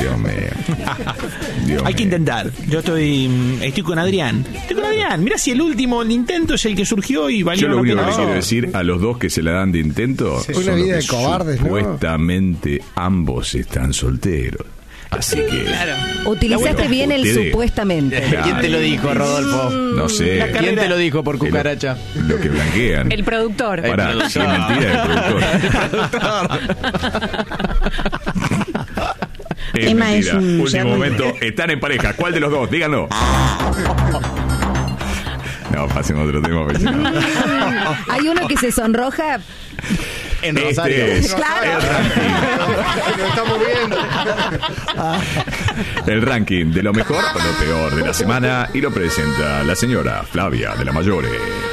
Dios mío. Hay que intentar. Yo estoy con Adrián. Mira si el último intento es el que surgió y valió Yo lo la único pena. que quiero decir a los dos que se la dan de intento Sí. son Una vida los de que cobardes, ¿no? supuestamente ambos están solteros. Así que Utilizaste Bueno, bien el ustedes- supuestamente. ¿Quién te lo dijo, Rodolfo? no sé, ¿Quién te lo dijo por cucaracha? lo que blanquean. El productor. Pará, si es mentira, el productor. Es Emma mentira. es un Último cerdo. momento, están en pareja. ¿Cuál de los dos? Díganlo. No, pasemos a otro tema. Porque si no. Hay uno que se sonroja. En Rosario. Este es Claro. Lo estamos viendo. el ranking de lo mejor o lo peor de la semana y lo presenta la señora Flavia de la Mayore.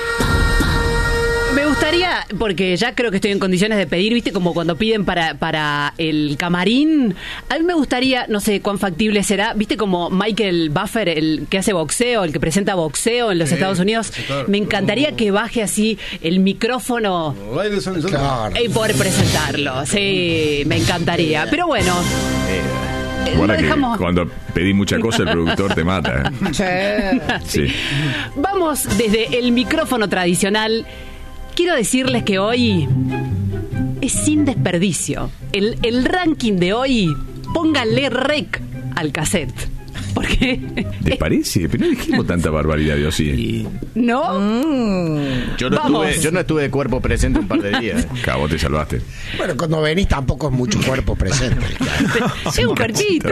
Me gustaría, porque ya creo que estoy en condiciones de pedir, viste, como cuando piden para el camarín. A mí me gustaría, no sé cuán factible será, viste, como Michael Buffer, el que hace boxeo, el que presenta boxeo en los Estados Unidos. Me encantaría que baje así el micrófono Claro. y poder presentarlo. Sí, me encantaría. Pero bueno, lo Guarda que dejamos. cuando pedí mucha cosa el productor te mata. Sí. Vamos desde el micrófono tradicional. Quiero decirles que hoy es sin desperdicio. El ranking de hoy, pónganle rec al cassette. Porque ¿Te parece? Pero no dijimos tanta barbaridad, Dios sí. ¿no? Yo no estuve de cuerpo presente un par de días. Cabo, te salvaste. Bueno, cuando venís tampoco es mucho cuerpo presente. Es un cuerpito.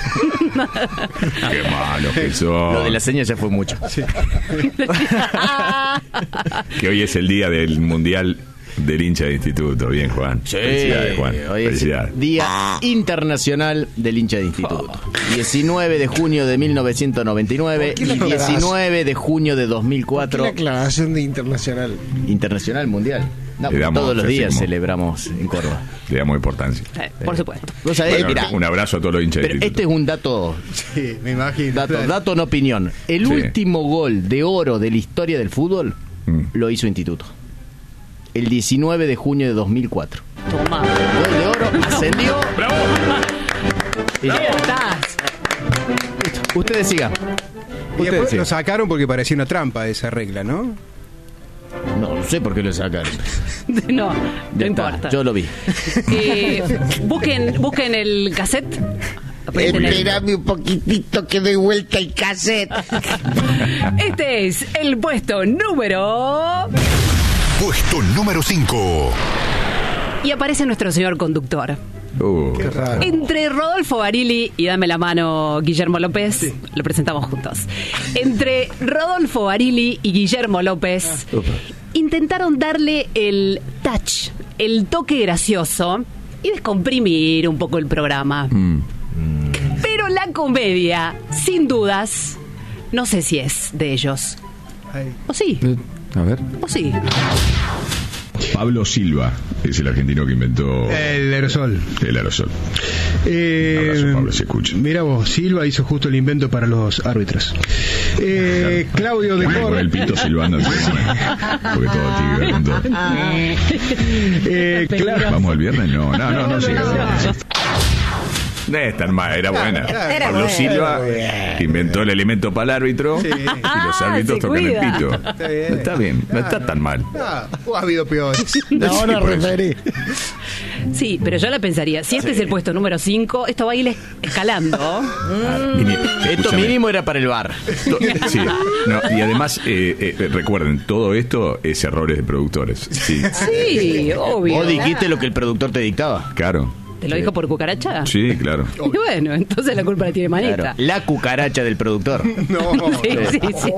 Qué malo que sos. Lo de la seña ya fue mucho. Que hoy es el día del Mundial del hincha de instituto. Bien, Juan. Felicidades, Juan. Hoy es Felicidades. el Día Internacional del Hincha de Instituto. 19 de junio de 1999 ¿Por qué la y aclarás? 19 de junio de ¿Por qué 2004. la aclaración de internacional? Internacional Mundial. No, Le damos todos los días como- celebramos en Córdoba. Le damos importancia. Por supuesto. Vos sabés, Bueno, mirá, un abrazo a todos los hinchas de pero instituto. este es un dato, Sí, me imagino. dato no opinión. El Sí. último gol de oro de la historia del fútbol lo hizo Instituto. El 19 de junio de 2004. Toma. Gol de oro, ascendió. ¡Bravo! Y ya. Ahí estás. Listo, ustedes sigan. Y Ustedes después sigan. lo sacaron porque parecía una trampa esa regla, ¿no? No sé por qué lo sacaron. No, no Ya importa. está, yo lo vi. Busquen el cassette. Aprieten el- Espérame un poquitito que doy vuelta el cassette. Este es el puesto número... Puesto número 5. Y aparece nuestro señor conductor. Qué raro. Entre Rodolfo Barili y dame la mano Guillermo López, lo presentamos juntos. Entre Rodolfo Barili y Guillermo López intentaron darle el touch, el toque gracioso y descomprimir un poco el programa. Pero la comedia, sin dudas, no sé si es de ellos. ¿O sí? A ver. ¿O sí? Pablo Silva es el argentino que inventó El aerosol. el aerosol. Abrazo, Pablo, se escucha. Mira vos, Silva hizo justo el invento para los árbitros. Claudio de Con el pito silbando encima. Porque todo tiene que ver con todo. ¿Vamos el viernes? No llega. No es tan mal, era buena. Era Pablo buena. Silva inventó el elemento para el árbitro y los árbitros se tocan cuida. el pito. bien. Está bien, no está tan mal. Ah, ha habido peores. Ahora por eso. referí. Sí, pero yo la pensaría, si este es el puesto número 5, esto va a ir escalando. Esto Escúchame. mínimo era para el bar. Sí, no, y además, recuerden, todo esto es errores de productores. Sí, Sí, obvio. Vos dijiste lo que el productor te dictaba. claro. ¿Te lo dijo por cucaracha? Sí, claro. Y bueno, entonces la culpa la tiene Manita. Claro. La cucaracha del productor. No. Sí.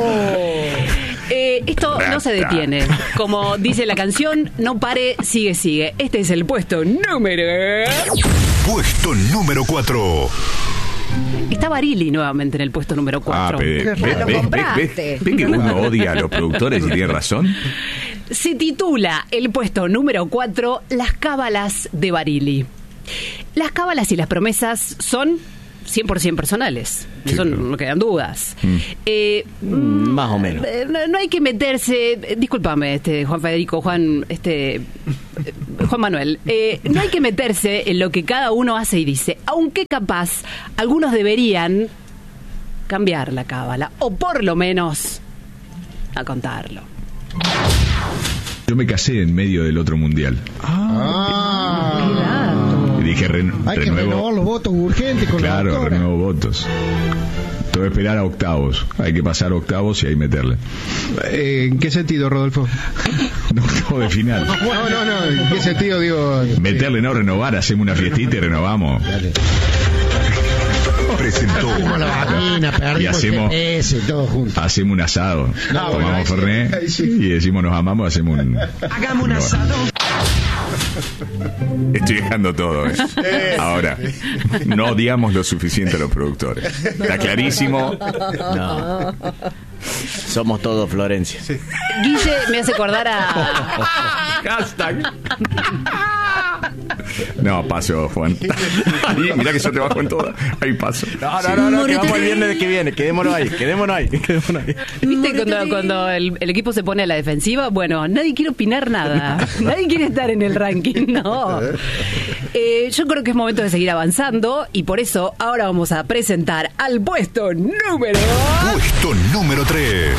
Esto no se detiene. Como dice la canción, no pare, sigue. Este es el puesto número... Puesto número 4. Está Barili nuevamente en el puesto número 4. Ve que uno odia a los productores y tiene razón. Se titula el puesto número 4, Las cábalas de Barili. Las cábalas y las promesas son 100% personales. Sí, Eso claro. no quedan dudas. Más o menos. No hay que meterse, discúlpame, Juan Federico, Juan Manuel, no hay que meterse en lo que cada uno hace y dice, aunque capaz algunos deberían cambiar la cábala, o por lo menos a contarlo. Yo me casé en medio del otro mundial. Y dije, Hay que renovar los votos urgentes con la Claro, doctora. renuevo votos. Tengo que esperar a octavos. Hay que pasar octavos y ahí meterle. ¿En qué sentido, Rodolfo? No, octavo de final. No. ¿En qué sentido, digo? Meterle, no renovar. Hacemos una fiestita y renovamos. Presentó Hacemos la vacina, Y perdimos hacemos- TPS, todo junto. Hacemos un asado. No, Tomamos bueno, Fernet ahí sí. y decimos nos amamos, hacemos un... Hagamos un asado. Estoy dejando todo. Ahora, no odiamos lo suficiente a los productores. Está clarísimo. No. Somos todos Florencia. Guille me hace acordar a... Hashtag. No, paso, Juan. Ahí, mirá que yo te bajo en todo. Ahí paso. No, que vamos el viernes que viene. Quedémonos ahí. ¿Viste cuando el equipo se pone a la defensiva? Bueno, nadie quiere opinar nada. Nadie quiere estar en el ranking, no. Yo creo que es momento de seguir avanzando y por eso ahora vamos a presentar al puesto número... puesto número 3.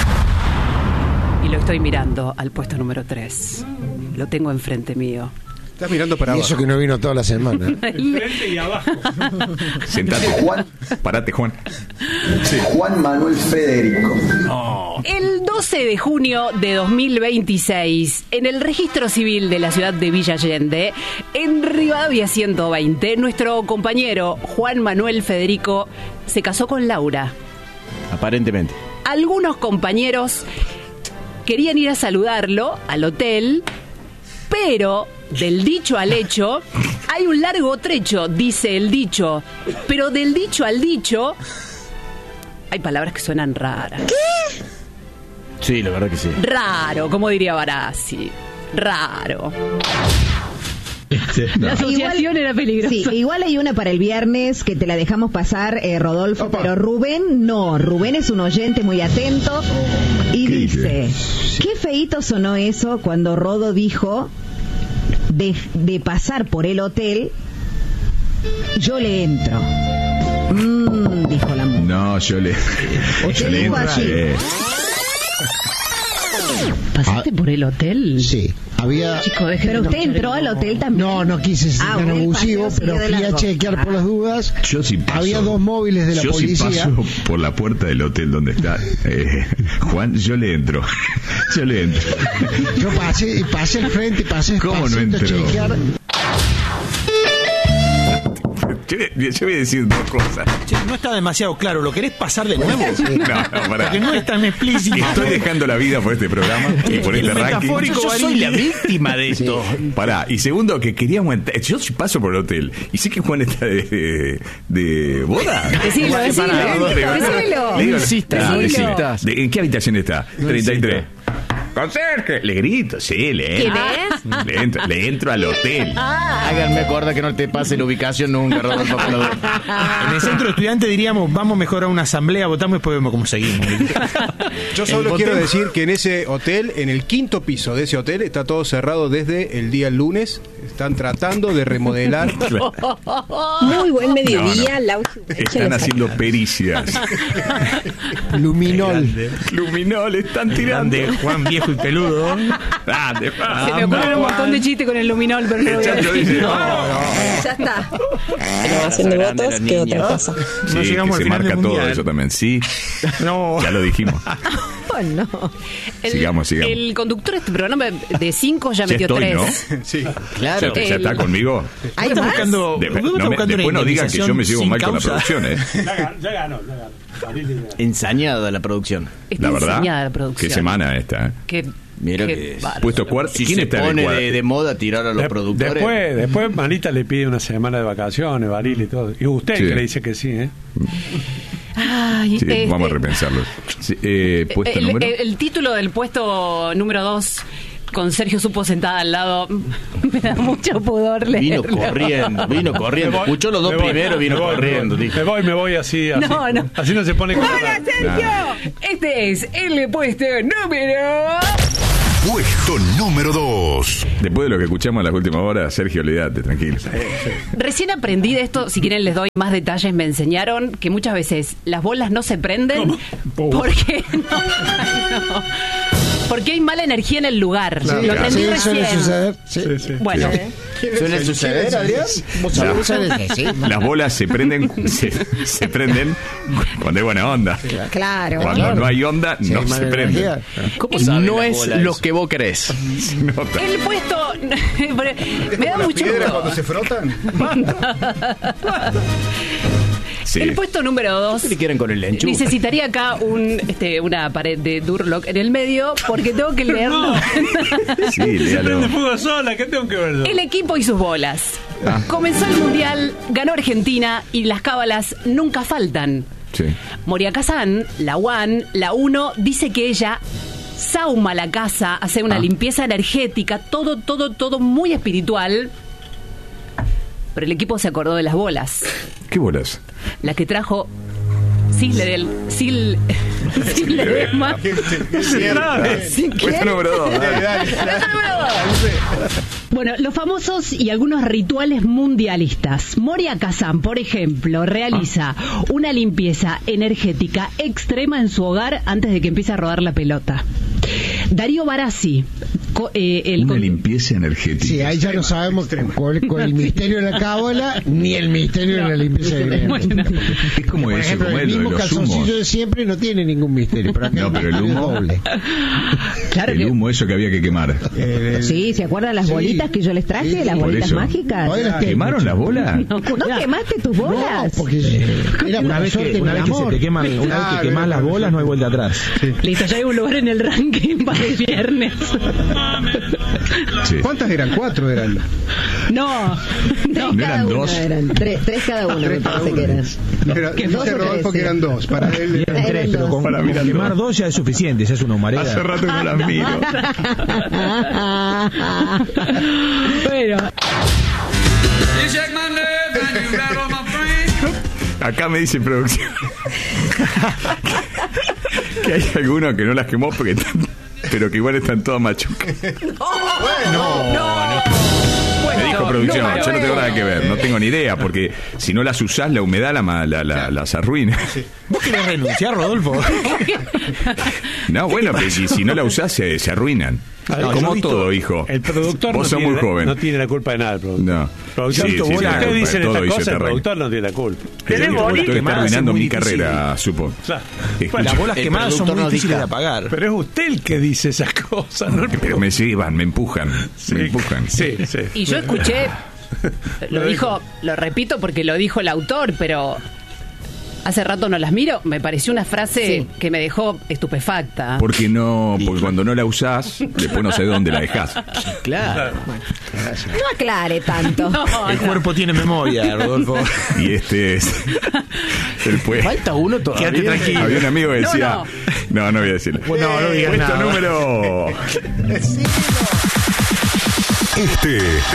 Y lo estoy mirando al puesto número 3. Lo tengo enfrente mío. Estás mirando para Y abajo. eso que no vino toda la semana. Frente y abajo. Sentate. Parate, Juan. Juan Manuel Federico. El 12 de junio de 2026, en el registro civil de la ciudad de Villa Allende, en Rivadavia 120, nuestro compañero Juan Manuel Federico se casó con Laura. Aparentemente. Algunos compañeros querían ir a saludarlo al hotel, pero del dicho al hecho hay un largo trecho, dice el dicho, pero del dicho al dicho hay palabras que suenan raras. Sí, la verdad que sí. Raro, como diría Barassi. Raro. La asociación era peligrosa. Sí, igual hay una para el viernes que te la dejamos pasar, Rodolfo, pero Rubén no. Rubén es un oyente muy atento y ¿Qué dice, qué feíto sonó eso cuando Rodo dijo de pasar por el hotel, yo le entro. Dijo la mujer. No, yo le dijo así. ¿Pasaste por el hotel? Sí. Había... Chico, deje Pero de usted escuchar entró el- al hotel también. No quise ser tan el abusivo, paseo pero siguió de fui a largo. chequear por las dudas. Yo sí paso. Había 2 móviles de la yo policía. sí paso por la puerta del hotel donde está Juan, yo le entro. Yo le entro. Yo pasé al frente y pasé ¿Cómo no despacito a entró? chequear. Yo voy a decir 2 cosas. Che, no está demasiado claro. ¿Lo querés pasar de nuevo? No, pará. Porque no es tan explícito. Estoy dejando la vida por este programa y por este ranking. Yo soy la víctima de esto. Pará, y segundo, que queríamos entrar. Yo sí paso por el hotel y sé que Juan está de boda. Decilo. Le digo, Insistas, decime, insistas. ¿en qué habitación está? 33. Conserje. Le grito, sí, le entro. Le entro al hotel. Háganme acordar que no te pase la ubicación nunca, Rodolfo. En el centro estudiante diríamos, vamos mejor a una asamblea, votamos y después vemos cómo seguimos. Yo solo quiero decir que en ese hotel, en el 5º piso de ese hotel, está todo cerrado desde el día lunes. Están tratando de remodelar. Muy buen mediodía, No. Lau. Están haciendo pericias. Luminol. Luminol, están tirando. De Juan viejo y peludo. Grande, Juan. Se me ocurren un montón de chistes con el luminol, pero no lo voy a El Chacho decir. dice, Ya está. Renovación de grande votos, la ¿qué niña. otra cosa? Sí, No llegamos que al se final marca del todo mundial. eso también. Sí, No. ya lo dijimos. Oh, no. Sigamos. El conductor de este programa de 5 ya Ya metió estoy, 3. ¿no? Sí. Claro. ¿Ya está conmigo? ¿Hay Está más? buscando, Después no digan que yo me llevo sin mal con la causa. producción, ¿eh? Ya ganó. Ensañada la producción. Está La verdad. enseñada la producción. Qué semana esta, ¿eh? Mira Qué que bárbaro. Puesto cuarto. si ¿Quién se está en el pone cuadro? de moda tirar a los productores. Después Manita le pide una semana de vacaciones, Baril y todo. Y usted Sí. que le dice que sí, ¿eh? Ay, Sí, vamos a repensarlo. Sí, puesto número. El título del puesto número 2 con Sergio Supo sentada al lado, me da mucho pudor leerlo. Vino corriendo. Escuchó los dos primeros, vino corriendo. Me voy así. No. Así no se pone. ¡Hola, Sergio! Este es el puesto número... Puesto número 2. Después de lo que escuchamos en las últimas horas, Sergio, olvídate, tranquilo. Recién aprendí de esto, si quieren les doy más detalles. Me enseñaron que muchas veces las bolas no se prenden porque porque hay mala energía en el lugar. Claro. Lo entendí Sí, recién. suele suceder. Sí. Bueno, ¿Suele suceder, Adrián? ¿Vos sabés? Sí. Las bolas se prenden se prenden cuando hay buena onda. Claro. Cuando no hay onda, Sí, no hay se mala prenden. energía. ¿Cómo sabe no es lo que vos crees. Se nota. el puesto me da mucho ¿Piedras gusto. cuando se frotan? Sí. El puesto número 2. ¿Qué quieren con el enchufe? Necesitaría acá una pared de Durlock en el medio porque tengo que leerlo. Sí, Se léalo. prende fuego sola, ¿qué tengo que ver yo? El equipo y sus bolas. Comenzó el Mundial, ganó Argentina y las cábalas nunca faltan. Sí. Moria Kazan, la One, la 1, dice que ella sauma la casa, hace una limpieza energética, todo muy espiritual. Pero el equipo se acordó de las bolas. ¿Qué bolas? La que trajo Sil Ledesma. Puesto número 2. Bueno, los famosos y algunos rituales mundialistas. Moria Kazan, por ejemplo, realiza una limpieza energética extrema en su hogar antes de que empiece a rodar la pelota. Darío Barassi, Una limpieza energética. Sí, ahí ya no sabemos con el misterio de la cábala ni el misterio de la limpieza energética. Es como Por eso, ejemplo, como el lo de mismo los calzoncillo humos. de siempre no tiene ningún misterio. Pero acá No, pero el humo. doble. Claro El que- humo, eso que había que quemar. Sí, ¿se acuerdan las Sí. bolitas que yo les traje? Sí, Las por bolitas eso. mágicas. Hoy las tengo. ¿Quemaron las bolas? ¿No quemaste tus bolas? No, porque era Una una vez suerte que, en una el vez que se amor. te queman, una vez que Claro, quemas las bolas, no hay vuelta atrás. Listo, ya hay un lugar en el ranking para el viernes. Sí. ¿Cuántas eran? 4 eran. No. ¿No eran dos? Eran tres cada uno, me parece que eran. Era, ¿Qué, dice dos o Rodolfo tres, que eran 2. Para él Eran tres, Eran pero dos. con Para mí eran quemar dos. 2 ya es suficiente, ya es una humareda. Hace rato que no las miro. Bueno, Acá me dice producción que hay algunos que no las quemó porque pero que igual están todas machucas. Me dijo producción, yo no tengo nada que ver, no tengo ni idea, porque si no las usás, la humedad las arruina. ¿Vos querés renunciar, Rodolfo? No, bueno, pero si no la usás, se arruinan. No, Como yo he visto- todo, hijo. El productor Vos no sos tiene, muy joven. no tiene la culpa de nada. El productor. No. El productor, Sí, sí, si tiene la ustedes culpa de dicen todo esta y se cosa, te el arregla. productor no tiene la culpa. El productor está arruinando mi carrera, supongo. Claro. Las bolas El quemadas son muy productor no difíciles de dicta. apagar. Pero es usted el que dice esas cosas, ¿no? Pero me llevan, me empujan. Me empujan. Sí, sí. y yo escuché, lo repito porque lo dijo el autor, pero hace rato no las miro, me pareció una frase que me dejó estupefacta. Porque cuando no la usás, después no sé dónde la dejás. Claro. No aclare tanto. El cuerpo tiene memoria, Rodolfo. Y este es el Falta uno todavía. Quédate tranquilo. Había un amigo que decía. No, No voy a decirlo. Bueno, no digas Puesto nada. número. Este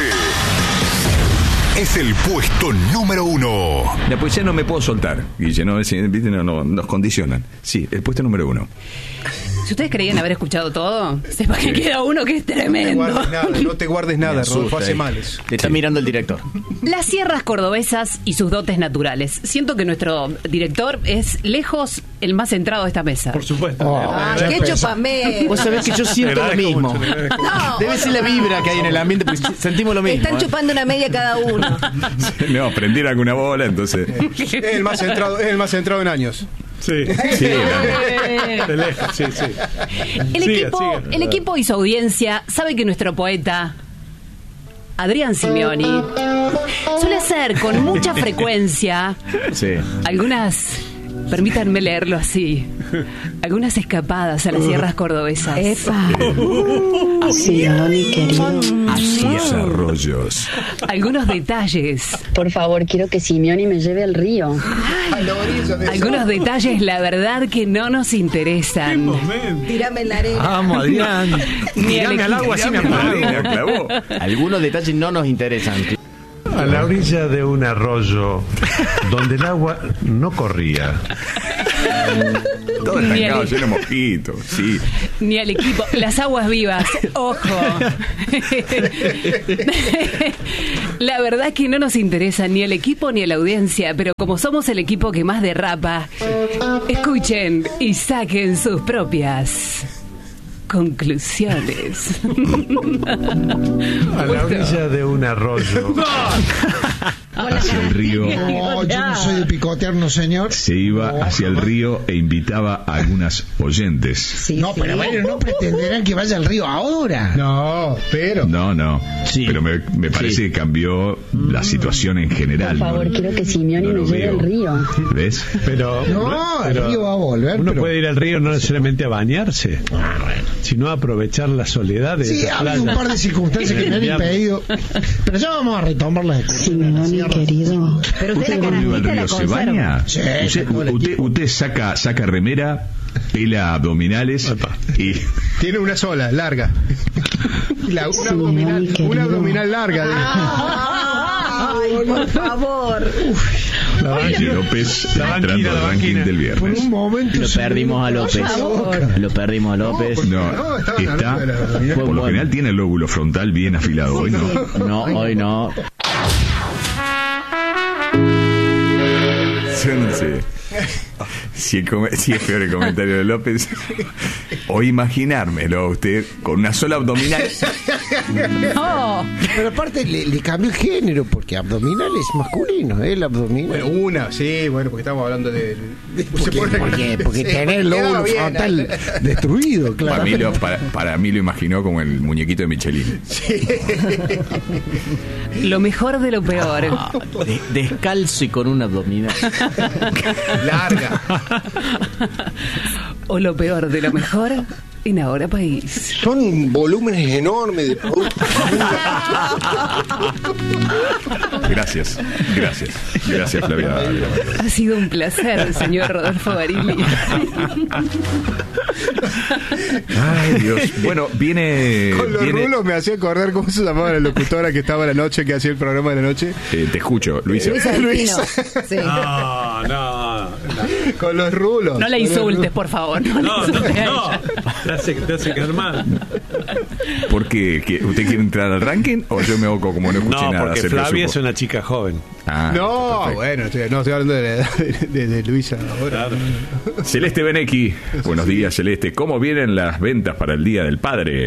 es el puesto número 1. Ya, pues ya no me puedo soltar. Guille, ¿viste? No, nos condicionan. Sí, el puesto número 1. Si ustedes creían haber escuchado todo, sepa que queda uno que es tremendo. No te guardes nada, Me Rodolfo, asusta, hace males. Le está mirando el director. Las sierras cordobesas y sus dotes naturales. Siento que nuestro director es lejos el más centrado de esta mesa. Por supuesto. ¡Qué chupamé! Vos sabés que yo siento lo agradezco mismo. mucho, te agradezco mucho. No, Debe ser la vibra que hay en el ambiente, porque sentimos lo mismo. están chupando una media cada uno. No, prendieron alguna bola, entonces. Es el más centrado en años. Sí. Sí, De lejos, sí, sí. El equipo y su audiencia sabe que nuestro poeta Adrián Simeoni suele hacer con mucha frecuencia sí. algunas Permítanme leerlo así. Algunas escapadas a las sierras cordobesas. ¡Epa! Simeoni, querido. Desarrollos. Algunos detalles. Por favor, quiero que Simeoni me lleve al río. Algunos detalles, la verdad, que no nos interesan. Tírame en la arena. Vamos, Adrián. Tírame al agua, así me clavó. Algunos detalles no nos interesan. A la orilla de un arroyo donde el agua no corría. Todo estancado, lleno de mosquitos, sí. Ni al equipo. Las aguas vivas, ojo. La verdad es que no nos interesa ni el equipo ni la audiencia, pero como somos el equipo que más derrapa, escuchen y saquen sus propias conclusiones. A la orilla de un arroyo. Hacia el río. No, yo no soy de picotearnos, señor. Se iba hacia el río e invitaba a algunas oyentes. Sí, No, pero bueno, no pretenderán que vaya al río ahora. No, pero. No. Sí. Pero me parece que cambió la situación en general. Por favor, quiero que Simeoni me lleve al río. ¿Ves? Pero, No, el pero río va a volver. uno pero... puede ir al río no necesariamente a bañarse, sino a aprovechar la soledad de Sí, esa ha habido un playa. par de circunstancias que me han impedido. Pero ya vamos a retomar las excursiones. Simeoni, querido. Pero usted la ¿Cuando iba al canastita la río se conserva. baña? Sí, Usted saca remera, pela abdominales y... Tiene una sola, larga. Una abdominal larga. Ay, por favor. Guille López entrando al ranking del Por viernes. un momento. Lo perdimos a López. Lo perdimos a López. No, estaba en la está, ruta de la abdominal. por lo general tiene el lóbulo frontal bien afilado. Hoy no. No, hoy no. Yo no sé si es peor el comentario de López o imaginármelo a usted con una sola abdominal. No. Pero aparte le cambió el género, porque abdominal es masculino, el abdominal. Bueno, una, sí, bueno, porque estamos hablando de. Porque tener el lóbulo frontal destruido, claro. Para mí lo imaginó como el muñequito de Michelin. Lo mejor de lo peor. Descalzo y con una abdominal. Larga. O lo peor de lo mejor en Ahora País. Son volúmenes enormes de productos. Gracias, Flavia. Ha sido un placer, señor Rodolfo Barili. Ay, Dios. Bueno, viene. Con los rulos me hacía acordar cómo se llamaba la locutora que estaba la noche, que hacía el programa de la noche. Te escucho, Luisa. Luisa. Sí. No. Con los rulos. No la insultes, por favor. No. Te hace quedar mal. ¿Por qué? ¿Usted quiere entrar al ranking o yo me hago como no escuché nada? Porque Flavia es una chica joven. No, bueno, no estoy hablando de la edad de Luisa ahora. Claro. Celeste Benecki. Buenos días, Celeste. ¿Cómo vienen las ventas para el Día del Padre?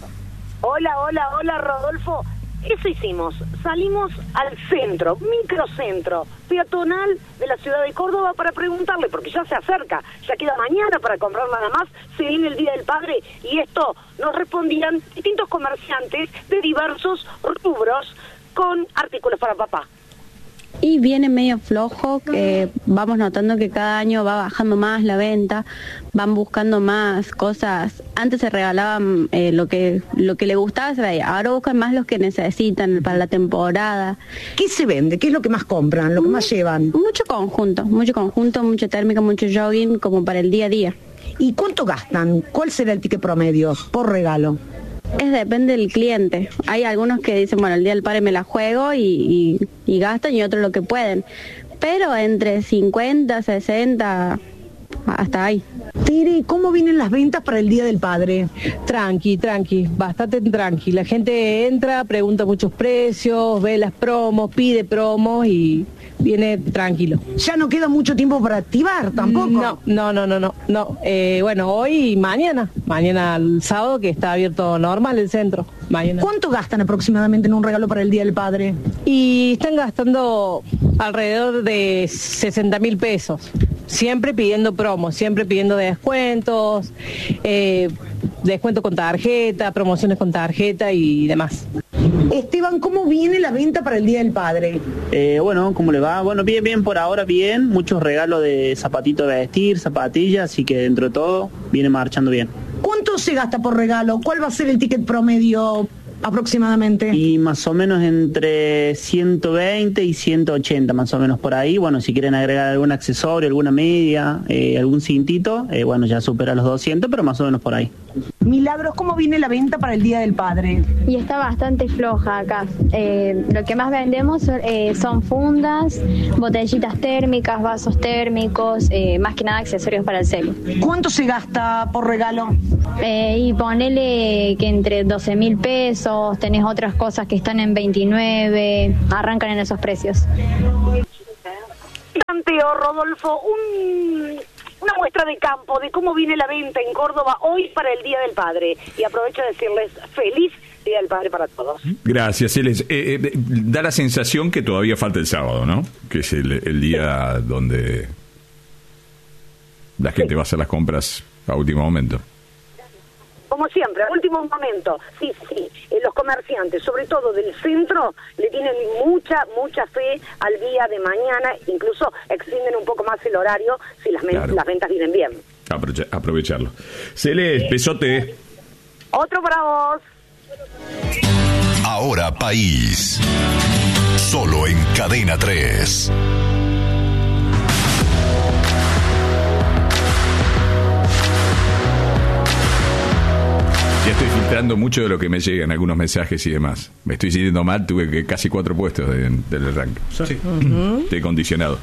Hola, Rodolfo. Eso hicimos. Salimos al centro, microcentro, peatonal de la ciudad de Córdoba para preguntarle, porque ya se acerca, ya queda mañana para comprar nada más, se viene el Día del Padre, y esto nos respondían distintos comerciantes de diversos rubros con artículos para papá. Y viene medio flojo, que vamos notando que cada año va bajando más la venta, van buscando más cosas. Antes se regalaban lo que le gustaba, se veía. Ahora buscan más los que necesitan para la temporada. ¿Qué se vende? ¿Qué es lo que más compran? ¿Lo que más llevan? Mucho conjunto, mucha térmica, mucho jogging, como para el día a día. ¿Y cuánto gastan? ¿Cuál será el ticket promedio por regalo? Depende del cliente. Hay algunos que dicen, bueno, el Día del Padre me la juego y gastan, y otros lo que pueden. Pero entre 50, 60, hasta ahí. Tere, ¿cómo vienen las ventas para el Día del Padre? Tranqui, bastante tranqui. La gente entra, pregunta muchos precios, ve las promos, pide promos y viene tranquilo. ¿Ya no queda mucho tiempo para activar tampoco? No. Bueno, hoy y mañana el sábado, que está abierto normal el centro. Mañana. ¿Cuánto gastan aproximadamente en un regalo para el Día del Padre? Y están gastando alrededor de 60.000 pesos. Siempre pidiendo promos, siempre pidiendo descuentos, descuento con tarjeta, promociones con tarjeta y demás. Esteban, ¿cómo viene la venta para el Día del Padre? Bueno, ¿cómo le va? Bueno, bien, por ahora bien. Muchos regalos de zapatito de vestir, zapatillas, así que dentro de todo viene marchando bien. ¿Cuánto se gasta por regalo? ¿Cuál va a ser el ticket promedio aproximadamente? Y más o menos entre 120 y 180, más o menos por ahí. Bueno, si quieren agregar algún accesorio, alguna media, algún cintito, bueno, ya supera los 200, pero más o menos por ahí. Milagros, ¿cómo viene la venta para el Día del Padre? Y está bastante floja acá. Lo que más vendemos son fundas, botellitas térmicas, vasos térmicos, más que nada accesorios para el celu. ¿Cuánto se gasta por regalo? Y ponele que entre 12.000 pesos, tenés otras cosas que están en 29, arrancan en esos precios. Rodolfo, una muestra de campo de cómo viene la venta en Córdoba hoy para el Día del Padre. Y aprovecho a decirles feliz Día del Padre para todos. Gracias, Celes. Da la sensación que todavía falta el sábado, ¿no? Que es el día donde la gente va a hacer las compras a último momento. Como siempre, a último momento, sí, los comerciantes, sobre todo del centro, le tienen mucha fe al día de mañana, incluso extienden un poco más el horario si las ventas vienen bien. Aprovecharlo. Celes, besote. Otro para vos. Ahora País. Solo en Cadena 3. Ya estoy filtrando mucho de lo que me llegan, algunos mensajes y demás. Me estoy sintiendo mal, tuve que casi 4 puestos del ranking. Sí. Estoy condicionado.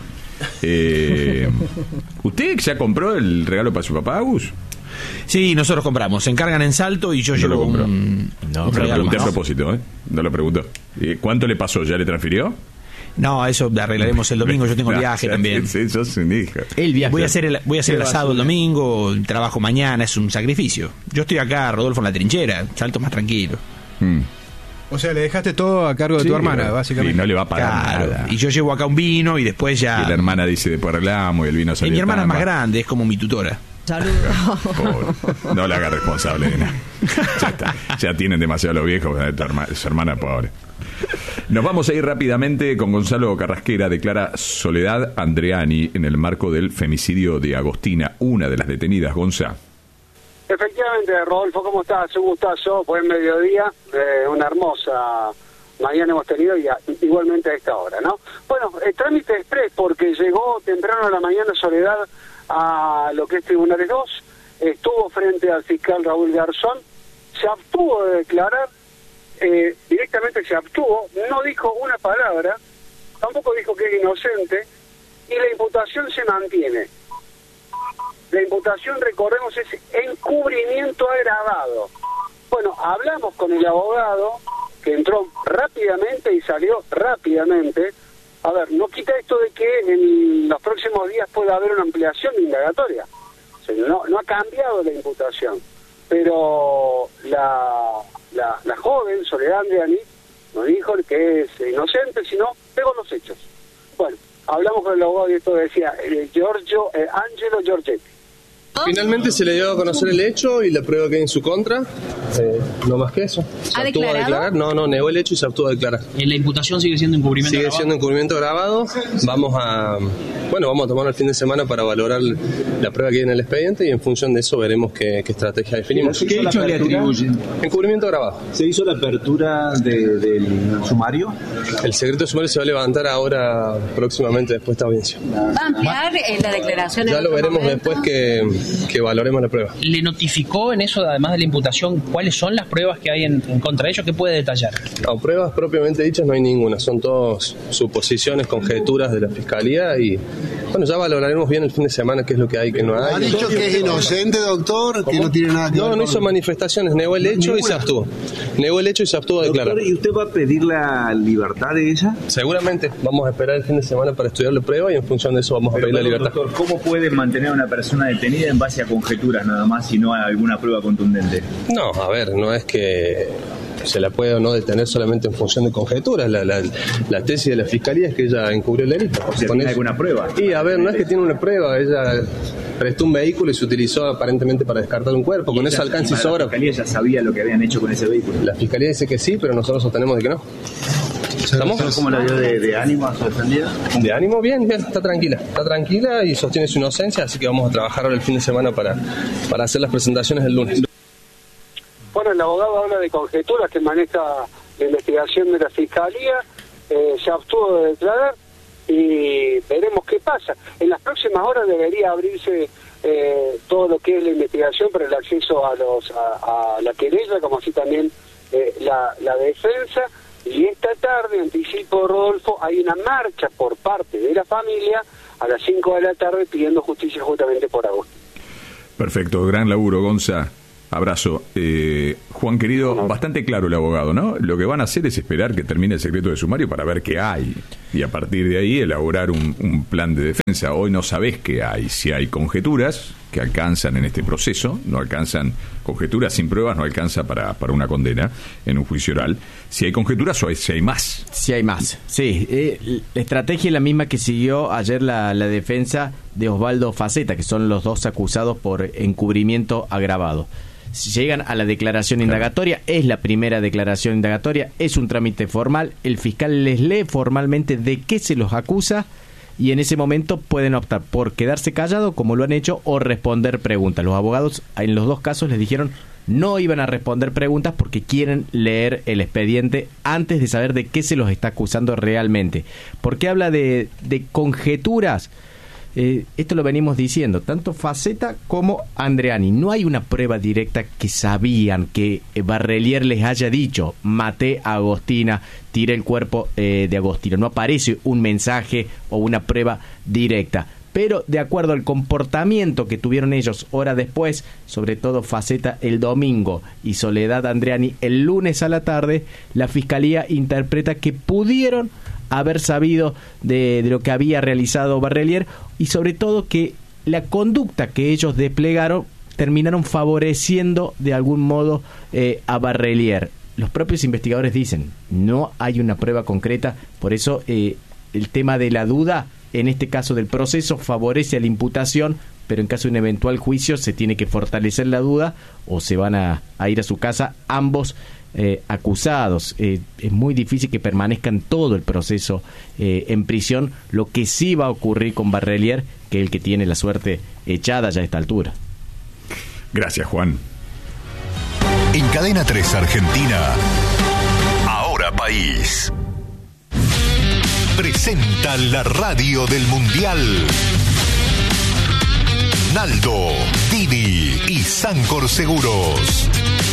¿Usted ya compró el regalo para su papá, Agus? Sí, nosotros compramos. Se encargan en Salto y yo llevo un regalo pregunté más. a propósito, no lo preguntó. ¿Cuánto le pasó? ¿Ya le transfirió? No, eso arreglaremos el domingo. Yo tengo viaje también. Sí, sos un hijo. El viaje. Voy a hacer el asado el domingo, trabajo mañana, es un sacrificio. Yo estoy acá, Rodolfo, en la trinchera, Salto más tranquilo. O sea, le dejaste todo a cargo de tu hermana, básicamente. Y no le va a pagar nada. Y yo llevo acá un vino y después ya... Y la hermana dice, después arreglamos y el vino salió. Y mi hermana es más grande, es como mi tutora. Saludos. No la haga responsable de nada. Ya está. Ya tienen demasiado los viejos, su hermana pobre. Nos vamos a ir rápidamente con Gonzalo Carrasquera. Declara Soledad Andreani en el marco del femicidio de Agostina, una de las detenidas. Gonza. Efectivamente, Rodolfo, ¿cómo estás? Un gustazo, buen mediodía, una hermosa mañana hemos tenido y igualmente a esta hora, ¿no? Bueno, el trámite express porque llegó temprano a la mañana Soledad a lo que es Tribunales 2, estuvo frente al fiscal Raúl Garzón, se abstuvo de declarar, directamente se abstuvo, no dijo una palabra, tampoco dijo que es inocente y la imputación se mantiene. La imputación, recordemos, es encubrimiento agravado. Bueno, hablamos con el abogado, que entró rápidamente y salió rápidamente. A ver, no quita esto de que en los próximos días pueda haber una ampliación de indagatoria. O sea, no ha cambiado la imputación. Pero la joven, Soledad Andreani, no dijo que es inocente, sino pegó los hechos. Bueno, hablamos con el abogado y esto decía Angelo Giorgetti. Finalmente se le dio a conocer el hecho y la prueba que hay en su contra, no más que eso. Se abstuvo a declarar, no, negó el hecho y se abstuvo a declarar. ¿La imputación sigue siendo encubrimiento grabado? Sigue siendo encubrimiento grabado. Vamos a tomar el fin de semana para valorar la prueba que hay en el expediente y en función de eso veremos qué estrategia definimos. ¿Qué hecho le atribuyen? Encubrimiento grabado. ¿Se hizo la apertura del sumario? El secreto de sumario se va a levantar ahora próximamente después de esta audiencia. ¿Va a ampliar la declaración? Ya lo veremos después que valoremos la prueba. ¿Le notificó en eso, además de la imputación, cuáles son las pruebas que hay en contra de ellos? ¿Qué puede detallar? No, pruebas propiamente dichas no hay ninguna, son todas suposiciones, conjeturas de la Fiscalía y bueno, ya valoraremos bien el fin de semana qué es lo que hay, qué no hay. ¿Ha dicho que es inocente, doctor? ¿Que no tiene nada que ver? No hizo manifestaciones, negó el hecho y se abstuvo. Negó el hecho y se abstuvo a declarar. Doctor, ¿y usted va a pedir la libertad de ella? Seguramente, vamos a esperar el fin de semana para estudiar la prueba y en función de eso vamos a pedir la libertad. Doctor, ¿cómo puede mantener a una persona detenida en base a conjeturas nada más y no a alguna prueba contundente? No, a ver, no es que se la puede o no detener solamente en función de conjeturas. La tesis de la Fiscalía es que ella encubrió el delito. ¿Tiene alguna prueba? Y a ver, no es que tiene una prueba, ella prestó un vehículo y se utilizó aparentemente para descartar un cuerpo. Con eso alcanza y sobra. ¿La Fiscalía ya sabía lo que habían hecho con ese vehículo? La Fiscalía dice que sí, pero nosotros sostenemos de que no. ¿Cómo la dio de ánimo a su defendida? De ánimo, bien, está tranquila y sostiene su inocencia, así que vamos a trabajar ahora el fin de semana para hacer las presentaciones el lunes. Bueno, el abogado habla de conjeturas que maneja la investigación de la Fiscalía, se abstuvo de declarar y veremos qué pasa. En las próximas horas debería abrirse todo lo que es la investigación para el acceso a la querella, como así también la defensa. Y esta tarde, anticipo, Rodolfo, hay una marcha por parte de la familia a las 5 de la tarde pidiendo justicia justamente por Agustín. Perfecto, gran laburo, Gonza. Abrazo. Juan, querido, bastante claro el abogado, ¿no? Lo que van a hacer es esperar que termine el secreto de sumario para ver qué hay. Y a partir de ahí elaborar un plan de defensa. Hoy no sabés qué hay. Si hay conjeturas que alcanzan en este proceso, no alcanzan conjeturas sin pruebas, no alcanza para una condena en un juicio oral. Si hay conjeturas o si hay más. Si hay más, sí. La estrategia es la misma que siguió ayer la defensa de Osvaldo Faceta, que son los dos acusados por encubrimiento agravado. Si llegan a la declaración indagatoria, es la primera declaración indagatoria, es un trámite formal, el fiscal les lee formalmente de qué se los acusa y en ese momento pueden optar por quedarse callados, como lo han hecho, o responder preguntas. Los abogados en los dos casos les dijeron no iban a responder preguntas porque quieren leer el expediente antes de saber de qué se los está acusando realmente. ¿Por qué habla de conjeturas? Esto lo venimos diciendo, tanto Faceta como Andreani. No hay una prueba directa que sabían que Barrelier les haya dicho: maté a Agostina, tiré el cuerpo de Agostina. No aparece un mensaje o una prueba directa. Pero de acuerdo al comportamiento que tuvieron ellos horas después, sobre todo Faceta el domingo y Soledad Andreani el lunes a la tarde, la Fiscalía interpreta que pudieron haber sabido de lo que había realizado Barrelier y sobre todo que la conducta que ellos desplegaron terminaron favoreciendo de algún modo a Barrelier. Los propios investigadores dicen, no hay una prueba concreta, por eso el tema de la duda, en este caso del proceso, favorece a la imputación, pero en caso de un eventual juicio se tiene que fortalecer la duda o se van a ir a su casa ambos acusados. Es muy difícil que permanezcan todo el proceso en prisión, lo que sí va a ocurrir con Barrelier, que es el que tiene la suerte echada ya a esta altura. Gracias, Juan. En Cadena 3 Argentina, Ahora País, presenta la radio del Mundial. Naldo, Dini y Sancor Seguros.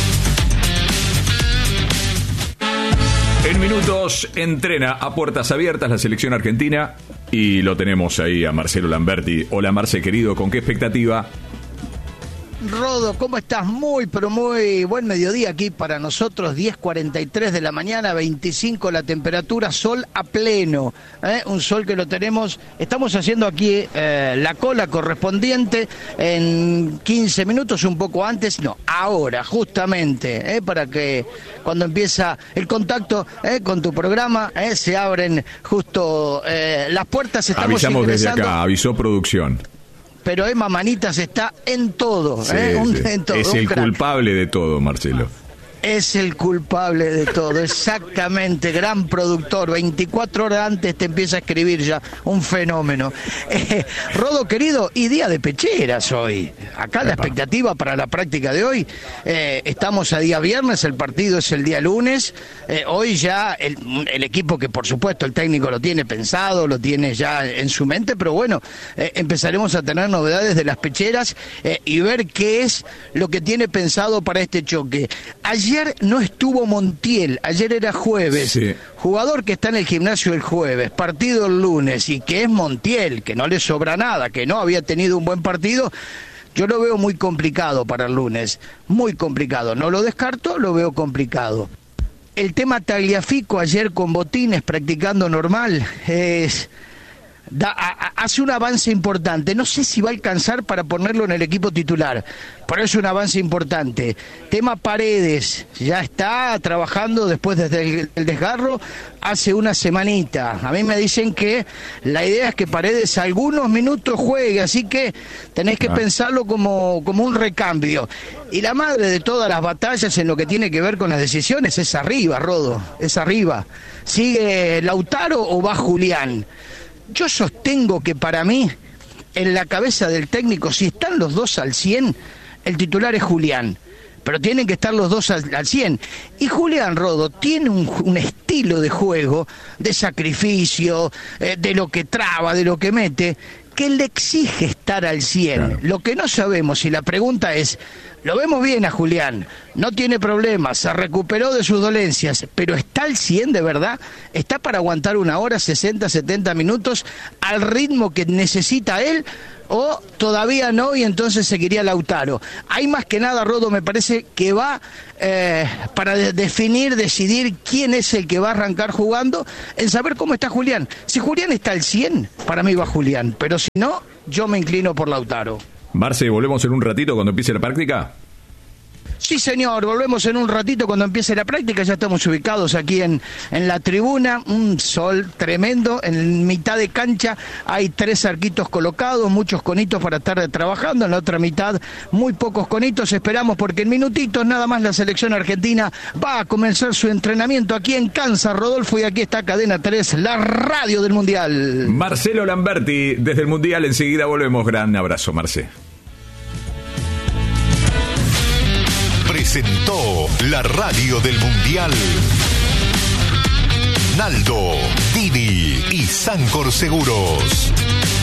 En minutos entrena a puertas abiertas la selección argentina y lo tenemos ahí a Marcelo Lamberti. Hola, Marce, querido, ¿con qué expectativa? Rodo, ¿cómo estás? Muy, pero muy buen mediodía aquí para nosotros, 10:43 de la mañana, 25 la temperatura, sol a pleno, un sol que lo tenemos, estamos haciendo aquí la cola correspondiente en 15 minutos, un poco antes, no, ahora, justamente, para que cuando empieza el contacto con tu programa, se abren justo las puertas, estamos avisamos ingresando. Desde acá, avisó producción. Pero Emma Manitas está en todo, sí, en todo. Es el culpable de todo, Marcelo. Es el culpable de todo, exactamente, gran productor, 24 horas antes te empieza a escribir ya, un fenómeno. Rodo querido, y día de pecheras hoy, acá la expectativa para la práctica de hoy, estamos a día viernes, el partido es el día lunes, hoy ya el equipo que por supuesto el técnico lo tiene pensado, lo tiene ya en su mente, pero bueno, empezaremos a tener novedades de las pecheras y ver qué es lo que tiene pensado para este choque. Ayer no estuvo Montiel, ayer era jueves, sí. Jugador que está en el gimnasio el jueves, partido el lunes, y que es Montiel, que no le sobra nada, que no había tenido un buen partido, yo lo veo muy complicado para el lunes, muy complicado, no lo descarto, lo veo complicado. El tema Tagliafico ayer con Botines practicando normal, es hace un avance importante. No sé si va a alcanzar para ponerlo en el equipo titular, pero es un avance importante. Tema Paredes, ya está trabajando después desde el desgarro hace una semanita. A mí me dicen que la idea es que Paredes algunos minutos juegue, así que tenés que pensarlo como un recambio. Y la madre de todas las batallas en lo que tiene que ver con las decisiones es arriba, Rodo, es arriba. ¿Sigue Lautaro o va Julián? Yo sostengo que para mí, en la cabeza del técnico, si están los dos al 100, el titular es Julián. Pero tienen que estar los dos al 100. Y Julián, Rodo, tiene un estilo de juego, de sacrificio, de lo que traba, de lo que mete, que le exige estar al 100. Claro. Lo que no sabemos, y la pregunta es, lo vemos bien a Julián, no tiene problemas, se recuperó de sus dolencias, pero ¿está al 100 de verdad? ¿Está para aguantar una hora, 60, 70 minutos al ritmo que necesita él? ¿O todavía no y entonces seguiría Lautaro? Hay más que nada, Rodo, me parece que va para decidir quién es el que va a arrancar jugando, en saber cómo está Julián. Si Julián está al 100, para mí va Julián, pero si no, yo me inclino por Lautaro. Marce, ¿volvemos en un ratito cuando empiece la práctica? Sí, señor, volvemos en un ratito cuando empiece la práctica. Ya estamos ubicados aquí en la tribuna, un sol tremendo, en mitad de cancha hay 3 arquitos colocados, muchos conitos para estar trabajando, en la otra mitad muy pocos conitos. Esperamos porque en minutitos nada más la selección argentina va a comenzar su entrenamiento aquí en Kansas, Rodolfo, y aquí está Cadena 3, la radio del Mundial. Marcelo Lamberti, desde el Mundial, enseguida volvemos. Gran abrazo, Marce. Presentó la radio del Mundial Naldo, Dini y Sancor Seguros.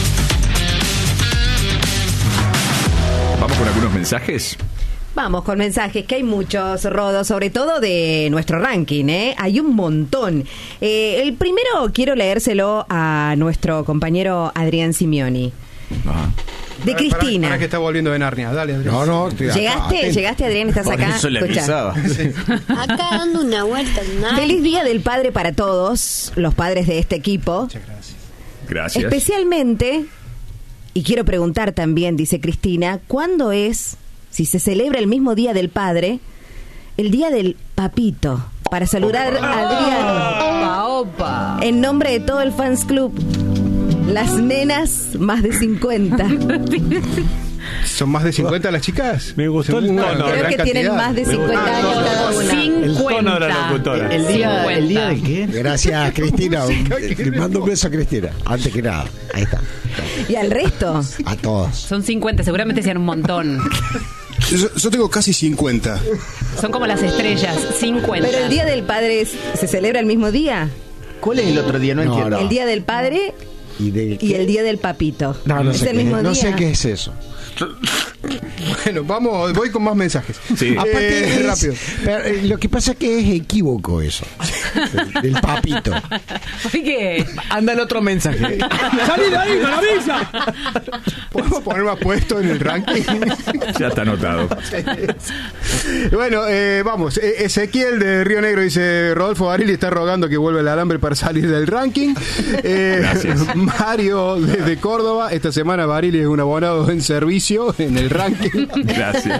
Vamos con algunos mensajes. Vamos con mensajes, que hay muchos, Rodo, sobre todo de nuestro ranking, ¿eh? Hay un montón. El primero quiero leérselo a nuestro compañero Adrián Simeoni. Ajá. De Cristina. Para que está volviendo de Narnia. Dale, Adrián. No. ¿Llegaste, Adrián? ¿Estás acá? Eso le avisaba. Acá dando una vuelta. Feliz Día del Padre para todos los padres de este equipo. Muchas gracias. Gracias. Especialmente, y quiero preguntar también, dice Cristina, ¿cuándo es, si se celebra el mismo Día del Padre, el Día del Papito? Para saludar a Adrián. En nombre de todo el Fans Club. Las nenas, más de 50. ¿Son más de 50 las chicas? Me gustó el tono. Creo que tienen más de 50 años cada una. 50. El tono de la locutora. ¿El día de qué? Gracias, Cristina. Le mando un beso a Cristina. Antes que nada. Ahí está. ¿Y al resto? A todos. Son 50, seguramente sean un montón. Yo tengo casi 50. Son como las estrellas, 50. Pero el Día del Padre se celebra el mismo día. ¿Cuál es el otro día? No entiendo. El Día del Padre y el Día del Papito. No es sé el mismo día. No sé qué es eso. Bueno, voy con más mensajes. Sí. Aparte rápido. Pero, lo que pasa es que es equívoco eso. Del papito. ¿Qué? Anda el otro mensaje. ¡Salí de ahí, maravilla! ¿Podemos poner más puesto en el ranking? Ya está anotado. Bueno, vamos. Ezequiel de Río Negro dice: Rodolfo Barili está rogando que vuelva el alambre para salir del ranking. Gracias. Mario desde Córdoba. Esta semana Barili es un abonado en servicio en el ranking. Gracias.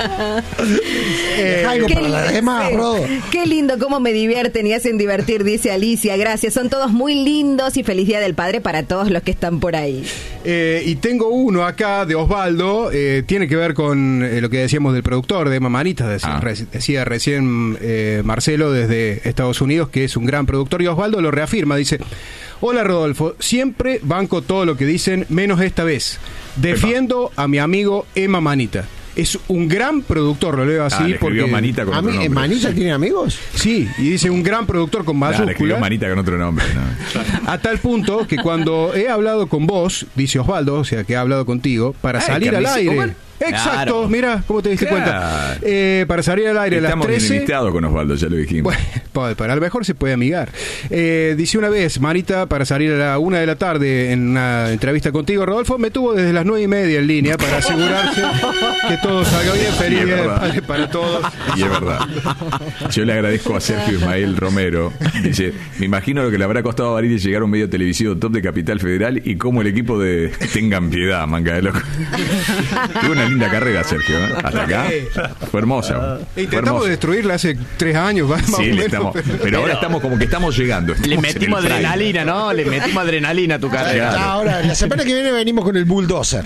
Algo para las demás, Rodo. Qué lindo, cómo me divierten y hacen divertir, dice Alicia. Gracias, son todos muy lindos y feliz Día del Padre para todos los que están por ahí. Y tengo uno acá de Osvaldo, tiene que ver con lo que decíamos del productor de Mamanitas, decía recién Marcelo desde Estados Unidos, que es un gran productor, y Osvaldo lo reafirma, dice: hola Rodolfo, siempre banco todo lo que dicen, menos esta vez. Defiendo a mi amigo Emma Manita. Es un gran productor, lo leo así. Porque Manita con otro nombre. ¿Manita tiene amigos? Sí, y dice un gran productor con mayúsculas. Escribió Manita con otro nombre. No. A tal punto que cuando he hablado con vos, dice Osvaldo, o sea que he hablado contigo, para salir al aire. Exacto, claro. Mira, ¿cómo te diste cuenta? Para salir al aire a las 13. Estamos invitados con Osvaldo, ya lo dijimos. Bueno, a lo mejor se puede amigar. Dice una vez, Marita, para salir a la 1 de la tarde en una entrevista contigo, Rodolfo, me tuvo desde las 9:30 en línea para asegurarse que todo salga bien, feliz día de padre para todos. Y es verdad. Yo le agradezco a Sergio Ismael Romero. Dice, me imagino lo que le habrá costado a Barili llegar a un medio televisivo top de Capital Federal y cómo el equipo de Tengan Piedad, manga de loco. Tuvo una linda carrera, Sergio, ¿eh? Hasta acá. Fue hermosa. Intentamos destruirla hace 3 años, más sí, o menos, pero ahora estamos como que estamos llegando. Le metimos adrenalina, ¿no? Le metimos adrenalina a tu carrera. Claro. Ahora, la semana que viene venimos con el bulldozer.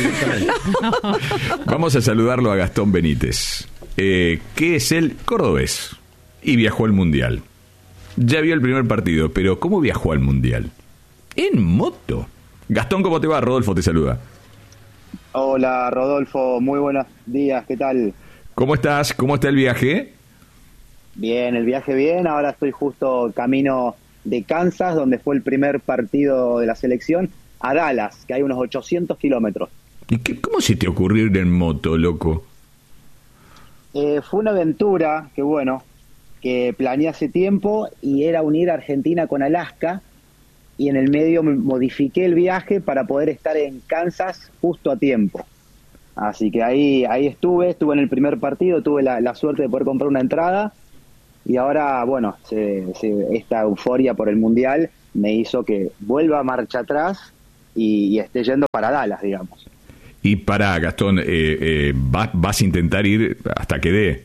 Vamos a saludarlo a Gastón Benítez, que es el cordobés y viajó al Mundial. Ya vio el primer partido, pero ¿cómo viajó al Mundial? En moto. Gastón, ¿cómo te va? Rodolfo te saluda. Hola, Rodolfo, muy buenos días, ¿qué tal? ¿Cómo estás? ¿Cómo está el viaje? Bien, el viaje bien, ahora estoy justo camino de Kansas, donde fue el primer partido de la selección, a Dallas, que hay unos 800 kilómetros. ¿Y cómo se te ocurrió ir en moto, loco? Fue una aventura que planeé hace tiempo y era unir Argentina con Alaska, y en el medio modifiqué el viaje para poder estar en Kansas justo a tiempo. Así que ahí estuve en el primer partido, tuve la suerte de poder comprar una entrada, y ahora, esta euforia por el Mundial me hizo que vuelva a marcha atrás y esté yendo para Dallas, digamos. Y para Gastón, ¿vas a intentar ir hasta que dé?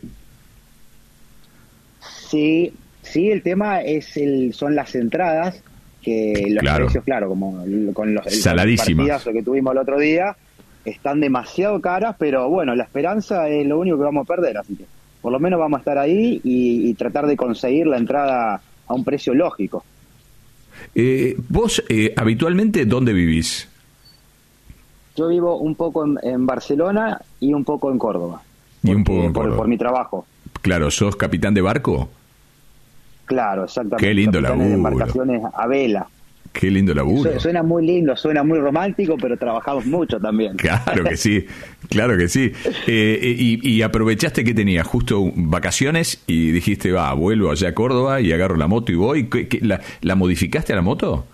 Sí, el tema son las entradas, que los precios, claro, como con el partidazo que tuvimos el otro día, están demasiado caras, pero bueno, la esperanza es lo único que vamos a perder, así que por lo menos vamos a estar ahí y tratar de conseguir la entrada a un precio lógico. ¿Vos habitualmente dónde vivís? Yo vivo un poco en Barcelona y un poco en Córdoba. Por mi trabajo. Claro, ¿sos capitán de barco? Claro, exactamente. Qué lindo laburo. De embarcaciones a vela. Qué lindo laburo. Suena muy lindo, suena muy romántico, pero trabajamos mucho también. Claro que sí, claro que sí. Y aprovechaste que tenías justo vacaciones y dijiste, vuelvo allá a Córdoba y agarro la moto y voy. ¿La modificaste a la moto?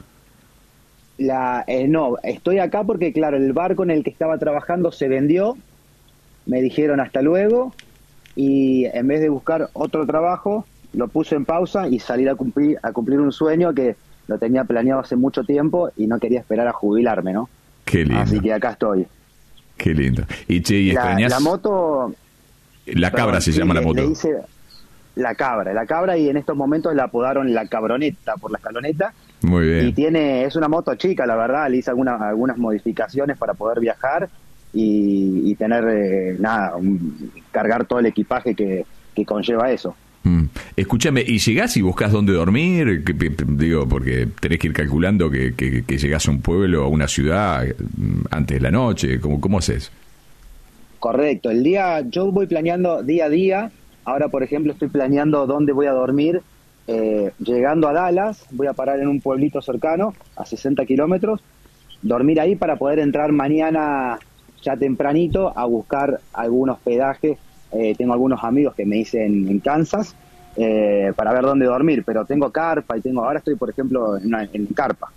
No, estoy acá porque, claro, el barco en el que estaba trabajando se vendió, me dijeron hasta luego, y en vez de buscar otro trabajo, lo puse en pausa y salir a cumplir un sueño que lo tenía planeado hace mucho tiempo y no quería esperar a jubilarme, ¿no? Qué lindo. Así que acá estoy. Qué lindo. ¿Y extrañás? La moto... La cabra se llama la moto. Le hice la cabra, y en estos momentos la apodaron la cabroneta por la escaloneta. Muy bien. Y es una moto chica, la verdad, le hice algunas modificaciones para poder viajar y tener, cargar todo el equipaje que conlleva eso. Escúchame, ¿y llegás y buscas dónde dormir? Digo, porque tenés que ir calculando que llegás a un pueblo, a una ciudad antes de la noche. ¿Cómo haces? Correcto, yo voy planeando día a día. Ahora, por ejemplo, estoy planeando dónde voy a dormir. Llegando a Dallas, voy a parar en un pueblito cercano, a 60 kilómetros, dormir ahí para poder entrar mañana ya tempranito a buscar algún hospedaje. Tengo algunos amigos que me hice en Kansas para ver dónde dormir, pero tengo carpa y ahora estoy, por ejemplo, en carpa.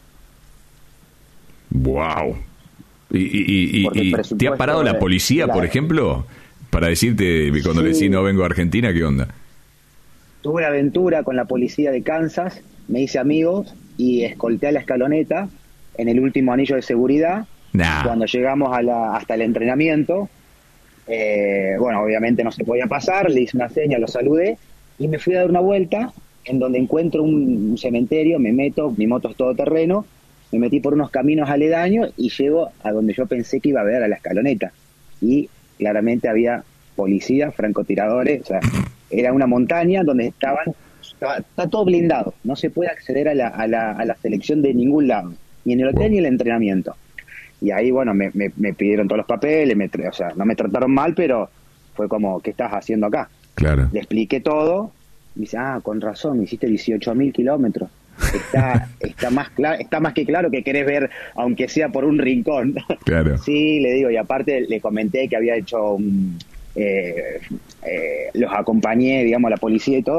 Wow. ¿Y te ha parado la policía, por ejemplo, para decirte cuando le decís no vengo a Argentina, qué onda? Tuve una aventura con la policía de Kansas, me hice amigos y escolté a la escaloneta en el último anillo de seguridad. Cuando llegamos hasta el entrenamiento, obviamente no se podía pasar, le hice una seña, lo saludé y me fui a dar una vuelta en donde encuentro un cementerio, me meto, mi moto es todoterreno, me metí por unos caminos aledaños y llego a donde yo pensé que iba a ver a la escaloneta y claramente había policías, francotiradores, o sea, era una montaña donde está todo blindado, no se puede acceder a la selección de ningún lado, ni en el hotel ni en el entrenamiento. Y ahí, me pidieron todos los papeles, no me trataron mal, pero fue como, ¿qué estás haciendo acá? Claro. Le expliqué todo, y me dice, con razón, me hiciste 18.000 kilómetros. Está más que claro que querés ver, aunque sea por un rincón. Claro. Sí, le digo, y aparte le comenté que había hecho los acompañé, digamos, a la policía y todo,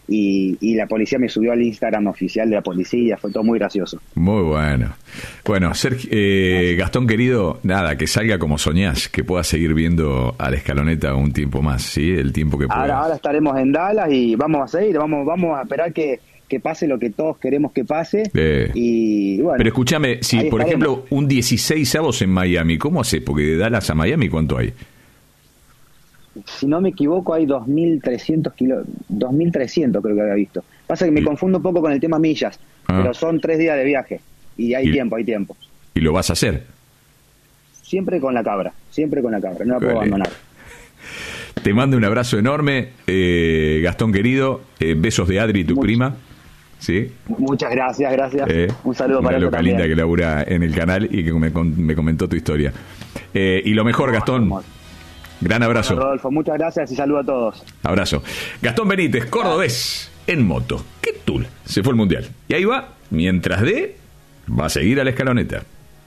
y la policía me subió al Instagram oficial de la policía, fue todo muy gracioso. Muy bueno. Bueno, Sergio, Gastón querido, nada, que salga como soñás, que puedas seguir viendo a la Escaloneta un tiempo más, ¿sí? El tiempo que puedas. Ahora estaremos en Dallas y vamos a seguir, vamos a esperar que pase lo que todos queremos que pase. Y bueno. Pero escúchame, si por ejemplo un 16avos en Miami, ¿cómo haces? Porque de Dallas a Miami, ¿cuánto hay? Si no me equivoco, hay 2.300 kilómetros, 2.300 creo que había visto. Pasa que me confundo un poco con el tema millas, pero son 3 días de viaje y hay tiempo. ¿Y lo vas a hacer? Siempre con la cabra, no la puedo abandonar. Te mando un abrazo enorme, Gastón querido, besos de Adri, tu prima. ¿Sí? Muchas gracias. Un saludo para ella también. Una loca linda que labura en el canal y que me comentó tu historia. Y lo mejor, Gastón. Gran abrazo. Bueno, Rodolfo, muchas gracias y saludo a todos. Abrazo. Gastón Benítez, cordobés, en moto. ¿Qué tool? Se fue el Mundial. Y ahí va, mientras va a seguir a la Escaloneta.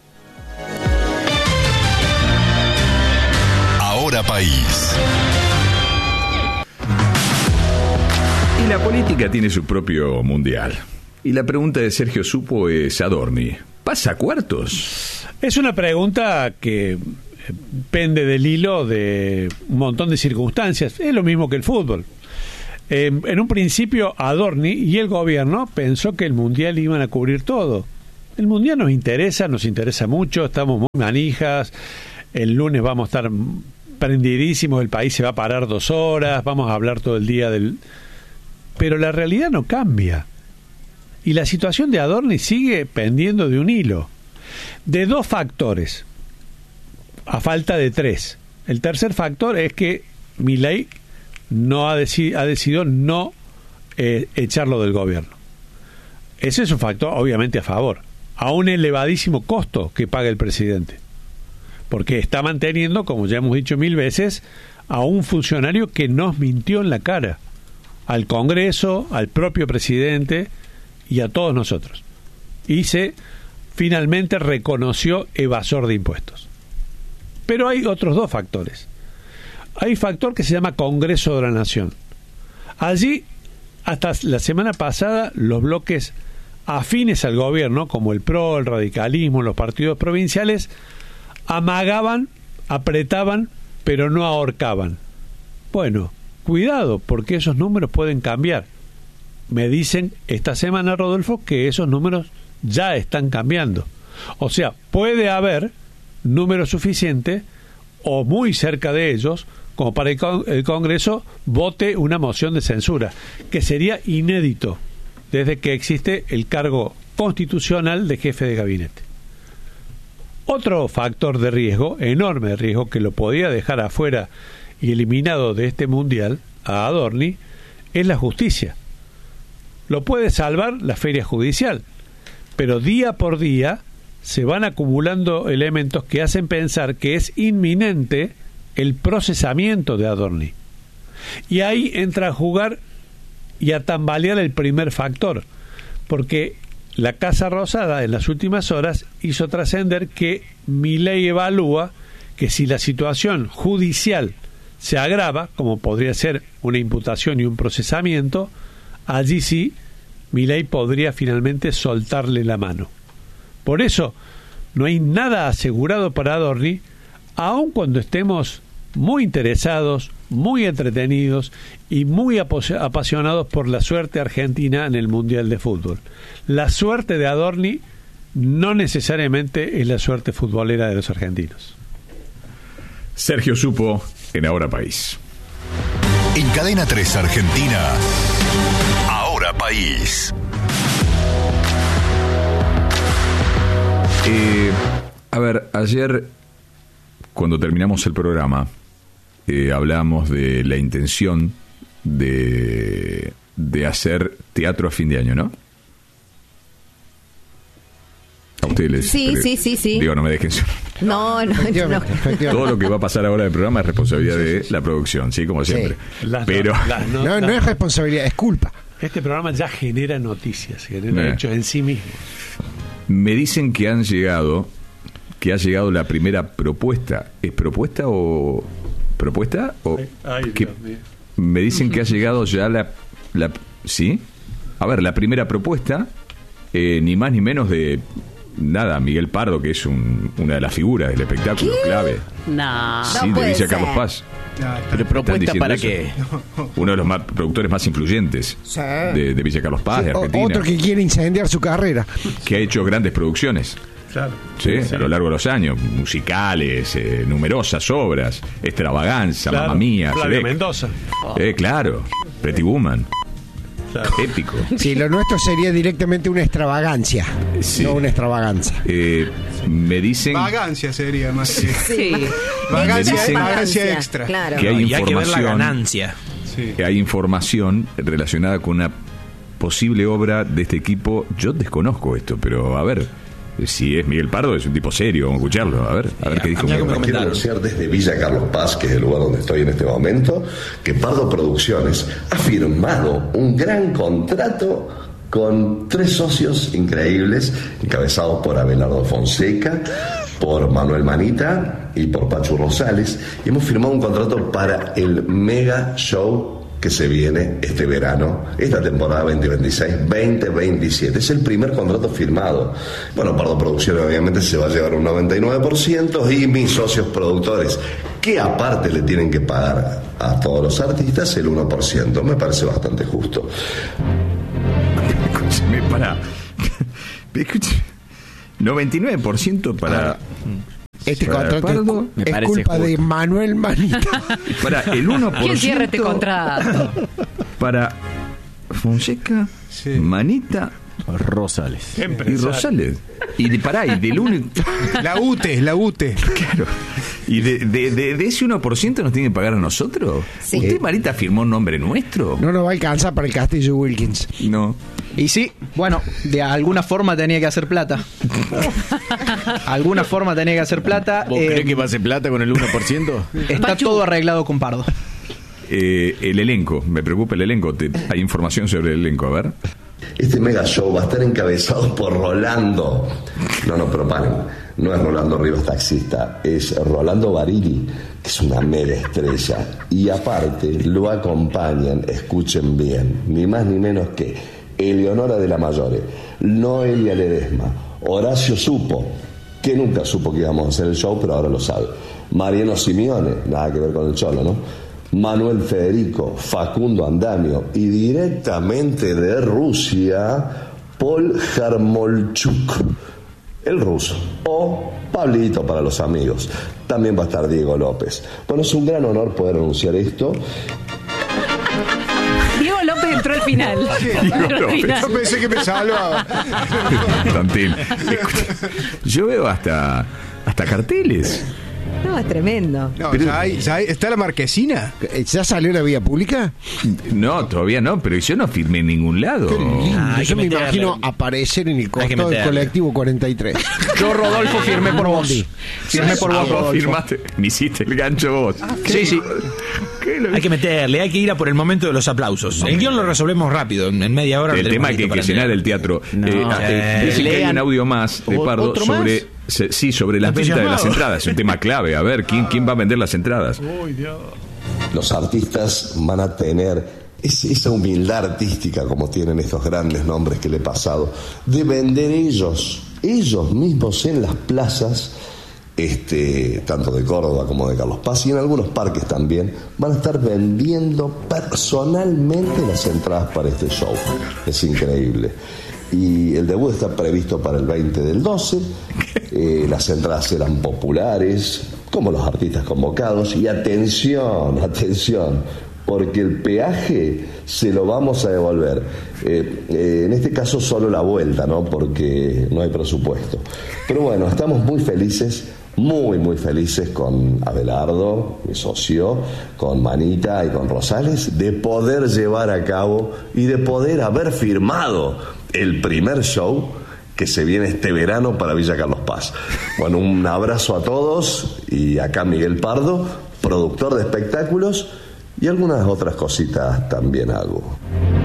Ahora País. Y la política tiene su propio Mundial. Y la pregunta de Sergio Supo es, Adorni, ¿pasa a cuartos? Es una pregunta que pende del hilo de un montón de circunstancias. Es lo mismo que el fútbol. En un principio Adorni y el gobierno pensó que el Mundial iban a cubrir todo. El Mundial nos interesa mucho, estamos muy manijas, el lunes vamos a estar prendidísimos, el país se va a parar 2 horas, vamos a hablar todo el día pero la realidad no cambia. Y la situación de Adorni sigue pendiendo de un hilo. De 2 factores. A falta de 3. El tercer factor es que Milei ha decidido no echarlo del gobierno. Ese es un factor obviamente a favor, a un elevadísimo costo que paga el presidente, porque está manteniendo, como ya hemos dicho 1000 veces, a un funcionario que nos mintió en la cara, al Congreso, al propio presidente y a todos nosotros, y se finalmente reconoció evasor de impuestos. Pero hay otros 2 factores. Hay un factor que se llama Congreso de la Nación. Allí, hasta la semana pasada, los bloques afines al gobierno, como el PRO, el radicalismo, los partidos provinciales, amagaban, apretaban, pero no ahorcaban. Bueno, cuidado, porque esos números pueden cambiar. Me dicen esta semana, Rodolfo, que esos números ya están cambiando. O sea, puede haber número suficiente o muy cerca de ellos como para que el Congreso vote una moción de censura, que sería inédito desde que existe el cargo constitucional de jefe de gabinete. Otro factor de riesgo, enorme de riesgo, que lo podía dejar afuera y eliminado de este Mundial a Adorni, es la justicia. Lo puede salvar la feria judicial, pero día por día se van acumulando elementos que hacen pensar que es inminente el procesamiento de Adorni. Y ahí entra a jugar y a tambalear el primer factor, porque la Casa Rosada en las últimas horas hizo trascender que Milei evalúa que si la situación judicial se agrava, como podría ser una imputación y un procesamiento, allí sí Milei podría finalmente soltarle la mano. Por eso no hay nada asegurado para Adorni, aun cuando estemos muy interesados, muy entretenidos y muy apasionados por la suerte argentina en el Mundial de Fútbol. La suerte de Adorni no necesariamente es la suerte futbolera de los argentinos. Sergio Supo en Ahora País. En Cadena 3 Argentina, Ahora País. A ver, ayer cuando terminamos el programa hablamos de la intención de hacer teatro a fin de año, ¿no? A ustedes Sí. Digo, no me dejen. No. Todo lo que va a pasar ahora del programa es responsabilidad de la producción, sí, como siempre. Pero no es responsabilidad, es culpa. Este programa ya genera noticias, genera hechos en sí mismo. Me dicen que ha llegado la primera propuesta. ¿Es propuesta o...? ¿Propuesta? O Ay, que Dios mío. me dicen que ha llegado ya ¿Sí? A ver, la primera propuesta, ni más ni menos de... Nada, Miguel Pardo, que es una de las figuras del espectáculo clave. No. Sí, de Villa Carlos Paz. ¿Pero propuesta para qué? Uno de los productores más influyentes de Villa Carlos Paz, de Argentina. Otro que quiere incendiar su carrera. Que ha hecho grandes producciones. Claro. Sí, a lo largo de los años. Musicales, numerosas obras. Extravaganza, Claro. Mamma Mía. Flavio Selec. Mendoza. Claro. Pretty Woman. Claro. Épico. Sí, lo nuestro sería directamente una extravagancia, no una extravaganza. Me dicen Vagancia sería más que... Sí. Vagancia extra. Claro. que hay Y hay que ver la información, ganancia. que hay información relacionada con una posible obra de este equipo. Yo desconozco esto, pero a ver, si es Miguel Pardo, es un tipo serio, vamos a escucharlo, a ver qué dijo. Quiero anunciar desde Villa Carlos Paz, que es el lugar donde estoy en este momento, que Pardo Producciones ha firmado un gran contrato con 3 socios increíbles, encabezados por Abelardo Fonseca, por Manuel Manita y por Pachu Rosales, y hemos firmado un contrato para el mega show que se viene este verano, esta temporada 2026-2027. Es el primer contrato firmado. Bueno, Pardo Producciones obviamente se va a llevar un 99% y mis socios productores, que aparte le tienen que pagar a todos los artistas el 1%. Me parece bastante justo. Escúcheme, pará. Escúcheme. 99% para... Este para contrato Pardo, es culpa de Manuel Manita. Para el 1%. ¿Quién cierra este contrato? Para Fonseca, Manita, Rosales. Y Rosales. Y del único... La UTE. Claro. ¿Y de ese 1% nos tiene que pagar a nosotros? Sí. ¿Usted, Marita, firmó un nombre nuestro? No nos va a alcanzar para el Castillo Wilkins. No. Y sí, bueno, de alguna forma tenía que hacer plata. Alguna forma tenía que hacer plata. ¿Vos crees que va a hacer plata con el 1%? Está todo arreglado con Pardo. El elenco, me preocupa el elenco. Hay información sobre el elenco, a ver. Este mega show va a estar encabezado por Rolando. No, pero paren. No es Rolando Rivas taxista, es Rolando Barili, que es una mega estrella. Y aparte lo acompañan, escuchen bien, ni más ni menos que Eleonora de la Mayore, Noelia Ledesma, Horacio Supo, que nunca supo que íbamos a hacer el show, pero ahora lo sabe. Mariano Simeone, nada que ver con el Cholo, ¿no? Manuel Federico, Facundo Andamio y directamente de Rusia, Paul Jarmolchuk, el ruso, o Pablito para los amigos. También va a estar Diego López. Bueno, es un gran honor poder anunciar esto. Diego López entró al final. Yo pensé que me salvaba. Tantín. Yo veo hasta carteles. No, es tremendo. No, ya ¿está la marquesina? ¿Ya salió la vía pública? No, todavía no, pero yo no firmé en ningún lado. Yo me imagino aparecer en el costado del colectivo 43. Yo, Rodolfo, firmé por vos. Firmé por vos, Rodolfo. Firmaste, me hiciste el gancho vos. Sí. Hay que meterle, hay que ir a por el momento de los aplausos. El guión lo resolvemos rápido, en media hora. El tema que llenar el teatro. Dicen que hay un audio más de Pardo sobre... Sí, sobre las ventas de las entradas. Es un tema clave. A ver, ¿quién va a vender las entradas? Los artistas van a tener esa humildad artística como tienen estos grandes nombres que le he pasado, de vender ellos mismos en las plazas, tanto de Córdoba como de Carlos Paz, y en algunos parques también, van a estar vendiendo personalmente las entradas para este show. Es increíble. Y el debut está previsto para el 20 del 12. Las entradas serán populares, como los artistas convocados. Y atención, porque el peaje se lo vamos a devolver. En este caso solo la vuelta, ¿no? Porque no hay presupuesto. Pero bueno, estamos muy felices, muy felices con Abelardo, mi socio, con Manita y con Rosales, de poder llevar a cabo y de poder haber firmado el primer show que se viene este verano para Villa Carlos Paz. Bueno, un abrazo a todos, y acá Miguel Pardo, productor de espectáculos, y algunas otras cositas también hago.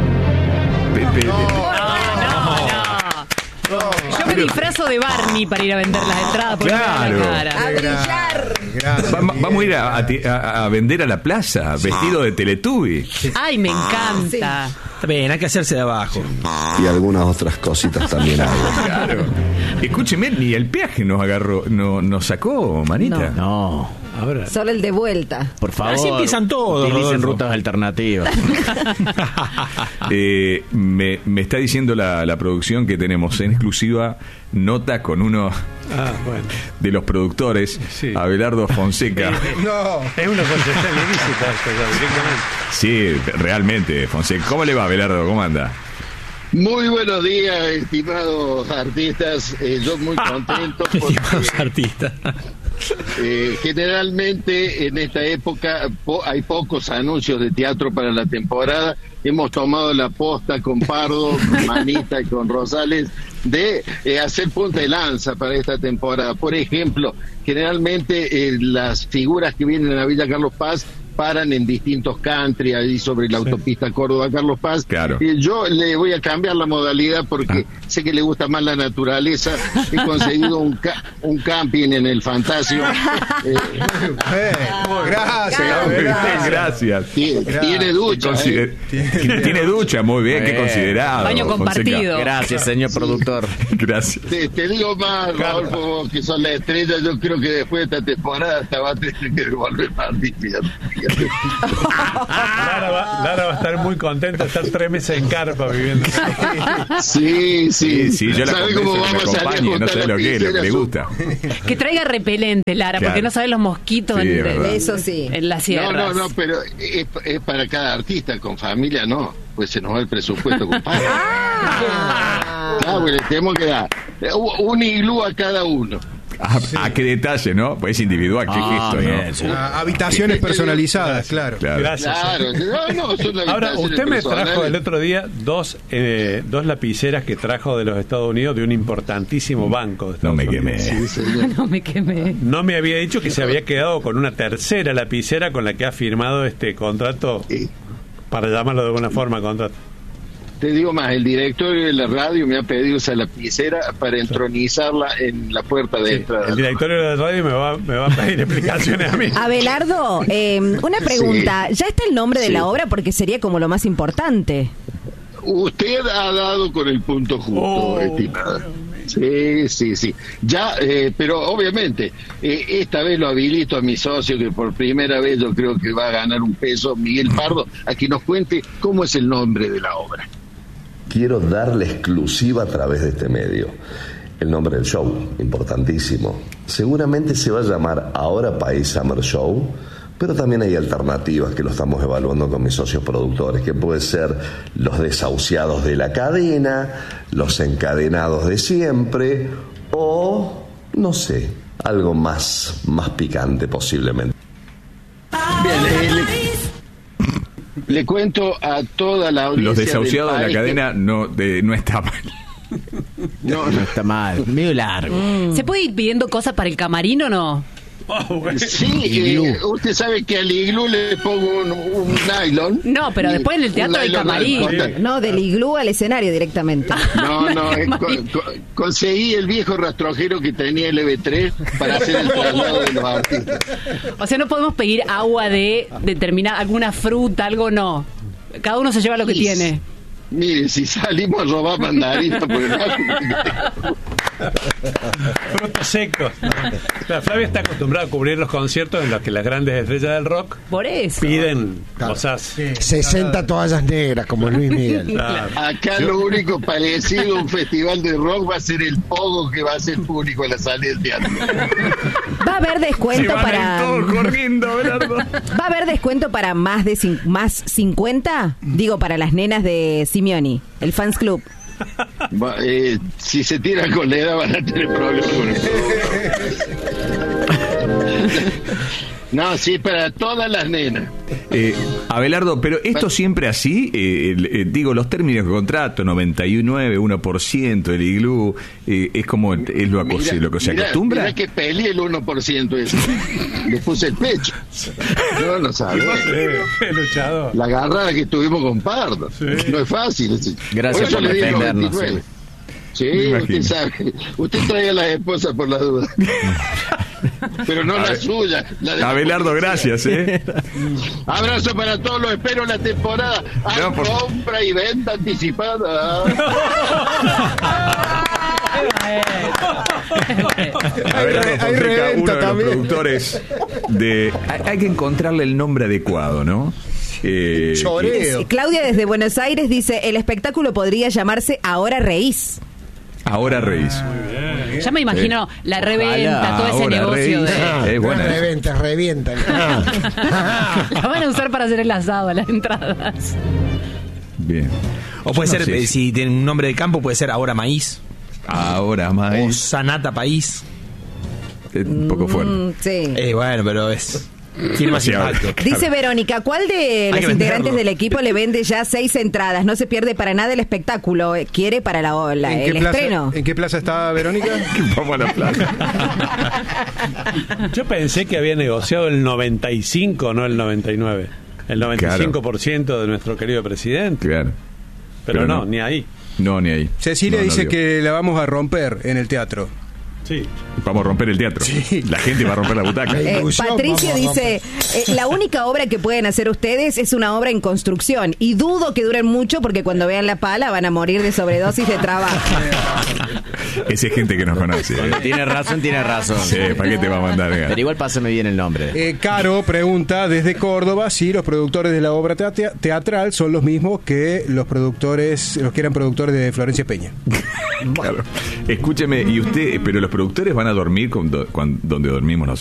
Yo me disfrazo de Barney para ir a vender las entradas por Claro. la cara. A brillar. Vamos a ir a vender a la plaza, vestido de Teletubby. Ay, me encanta. Está bien, hay que hacerse de abajo. Y algunas otras cositas también hago. Claro. Escúcheme, ni el peaje nos agarró, nos sacó, manita. No. Ahora. Solo el de vuelta. Por favor. Así empiezan todos. Utilicen rutas alternativas. Me está diciendo la producción que tenemos en exclusiva nota con uno de los productores, Abelardo Fonseca. No. Es una concesión ilícita esto ya, directamente. Sí, realmente, Fonseca. ¿Cómo le va, Abelardo? ¿Cómo anda? Muy buenos días, estimados artistas. Yo muy contento porque estimados artistas. Generalmente en esta época hay pocos anuncios de teatro para la temporada. Hemos tomado la posta con Pardo, con Manita y con Rosales de hacer punta de lanza para esta temporada. Por ejemplo, generalmente las figuras que vienen a Villa Carlos Paz paran en distintos country ahí sobre la autopista Córdoba-Carlos Paz. Claro. Yo le voy a cambiar la modalidad porque sé que le gusta más la naturaleza. He conseguido un camping en el Fantasio. Gracias. Tiene ducha. Tiene ducha, muy bien, qué considerado. Baño compartido. Fonseca. Gracias, señor productor. Gracias. Te digo más, Rodolfo, que son la estrella. Yo creo que después de esta temporada hasta va a tener que volver a limpiar. Lara va a estar muy contenta de estar 3 meses en carpa viviendo. Sí. Yo la acompañe, no sé lo que le gusta. Que traiga repelente, Lara, porque no sabe los mosquitos eso sí. En las sierras. No, pero es para cada artista, con familia no, pues se nos va el presupuesto, compadre. Pues le tenemos que dar un iglú a cada uno. Qué detalle, ¿no? Pues es individual, qué gesto, bien, ¿no? Sí. Habitaciones personalizadas, claro. Gracias. Ahora, usted me trajo el otro día dos lapiceras que trajo de los Estados Unidos de un importantísimo banco de Estados Unidos. No me quemé. No me había dicho que se había quedado con una tercera lapicera con la que ha firmado este contrato, para llamarlo de alguna forma, contrato. Te digo más, el directorio de la radio me ha pedido esa lapicera para entronizarla en la puerta de entrada. El directorio de la radio me va a pedir explicaciones a mí. Abelardo, una pregunta. ¿Ya está el nombre de la obra? Porque sería como lo más importante. Usted ha dado con el punto justo, estimada. Sí. Ya, pero obviamente, esta vez lo habilito a mi socio, que por primera vez yo creo que va a ganar un peso, Miguel Pardo, a que nos cuente cómo es el nombre de la obra. Quiero darle exclusiva a través de este medio. El nombre del show, importantísimo. Seguramente se va a llamar Ahora País Summer Show, pero también hay alternativas que lo estamos evaluando con mis socios productores, que puede ser los desahuciados de la cadena, los encadenados de siempre, o, no sé, algo más picante posiblemente. Bien, le cuento a toda la audiencia. Los desahuciados de la cadena no está mal. No está mal, medio largo. ¿Se puede ir pidiendo cosas para el camarín o no? Sí, usted sabe que al iglú le pongo un nylon. No, pero después en el teatro hay camarín. No, del iglú al escenario directamente. No, conseguí el viejo rastrojero que tenía el EV3 para hacer el traslado de los artistas. O sea, no podemos pedir agua de determinada, alguna fruta, algo no. Cada uno se lleva lo que tiene. Mire, si salimos a robar mandarinas por el frutos secos. Flavia está acostumbrada a cubrir los conciertos en los que las grandes estrellas del rock por eso piden cosas. 60 toallas negras como Luis Miguel. Acá lo único parecido a un festival de rock va a ser el pogo que va a ser público en la salida del teatro. Va a haber descuento para ¿Va a haber descuento para más 50? Digo, para las nenas de Simeoni, el Fans Club. Si se tiran con la edad van a tener problemas con eso. No, sí, para todas las nenas. Abelardo, pero esto siempre así, digo, los términos de contrato, 99, 1%, el iglú, es como es lo que se acostumbra. Mira que peleé el 1% ese. Le puse el pecho. No lo sabes. La agarrada que tuvimos con Pardo. Sí. No es fácil. Gracias por defendernos. Sí, usted sabe. Usted trae a las esposas por la duda. pero no la suya. La de Abelardo, gracias, Abrazo para todos, lo espero en la temporada. Hay compra y venta anticipada. Hay reventa también. Los productores hay que encontrarle el nombre adecuado, ¿no? Choreo. Claudia desde Buenos Aires dice: el espectáculo podría llamarse Ahora Reís. Ahora Reís. Ya me imagino la reventa, todo ese negocio de... Buena revienta. La van a usar para hacer el asado a las entradas. Bien. O puede ser, si tiene un nombre de campo, puede ser Ahora Maíz. Ahora Maíz. O Sanata País. Un poco fuerte. Sí. Bueno, pero tiene más impacto. Dice Verónica: ¿cuál de los integrantes del equipo le vende ya 6 entradas? No se pierde para nada el espectáculo. ¿Quiere para el estreno? ¿En qué plaza está Verónica? Vamos a la plaza. Yo pensé que había negociado el 95, no el 99. El 95% de nuestro querido presidente. Claro. Pero no, ni ahí. No, ni ahí. Cecilia dice que la vamos a romper en el teatro. Sí. Vamos a romper el teatro. Sí. La gente va a romper la butaca. Patricia dice: la única obra que pueden hacer ustedes es una obra en construcción. Y dudo que duren mucho porque cuando vean la pala van a morir de sobredosis de trabajo. Esa es gente que nos conoce. Cuando tiene razón. Sí, ¿para qué te va a mandar? Pero igual pásame bien el nombre. Caro pregunta desde Córdoba si los productores de la obra teatral son los mismos que los que eran productores de Florencia Peña. Claro. Escúcheme, y usted, pero los productores van a dormir donde dormimos nosotros.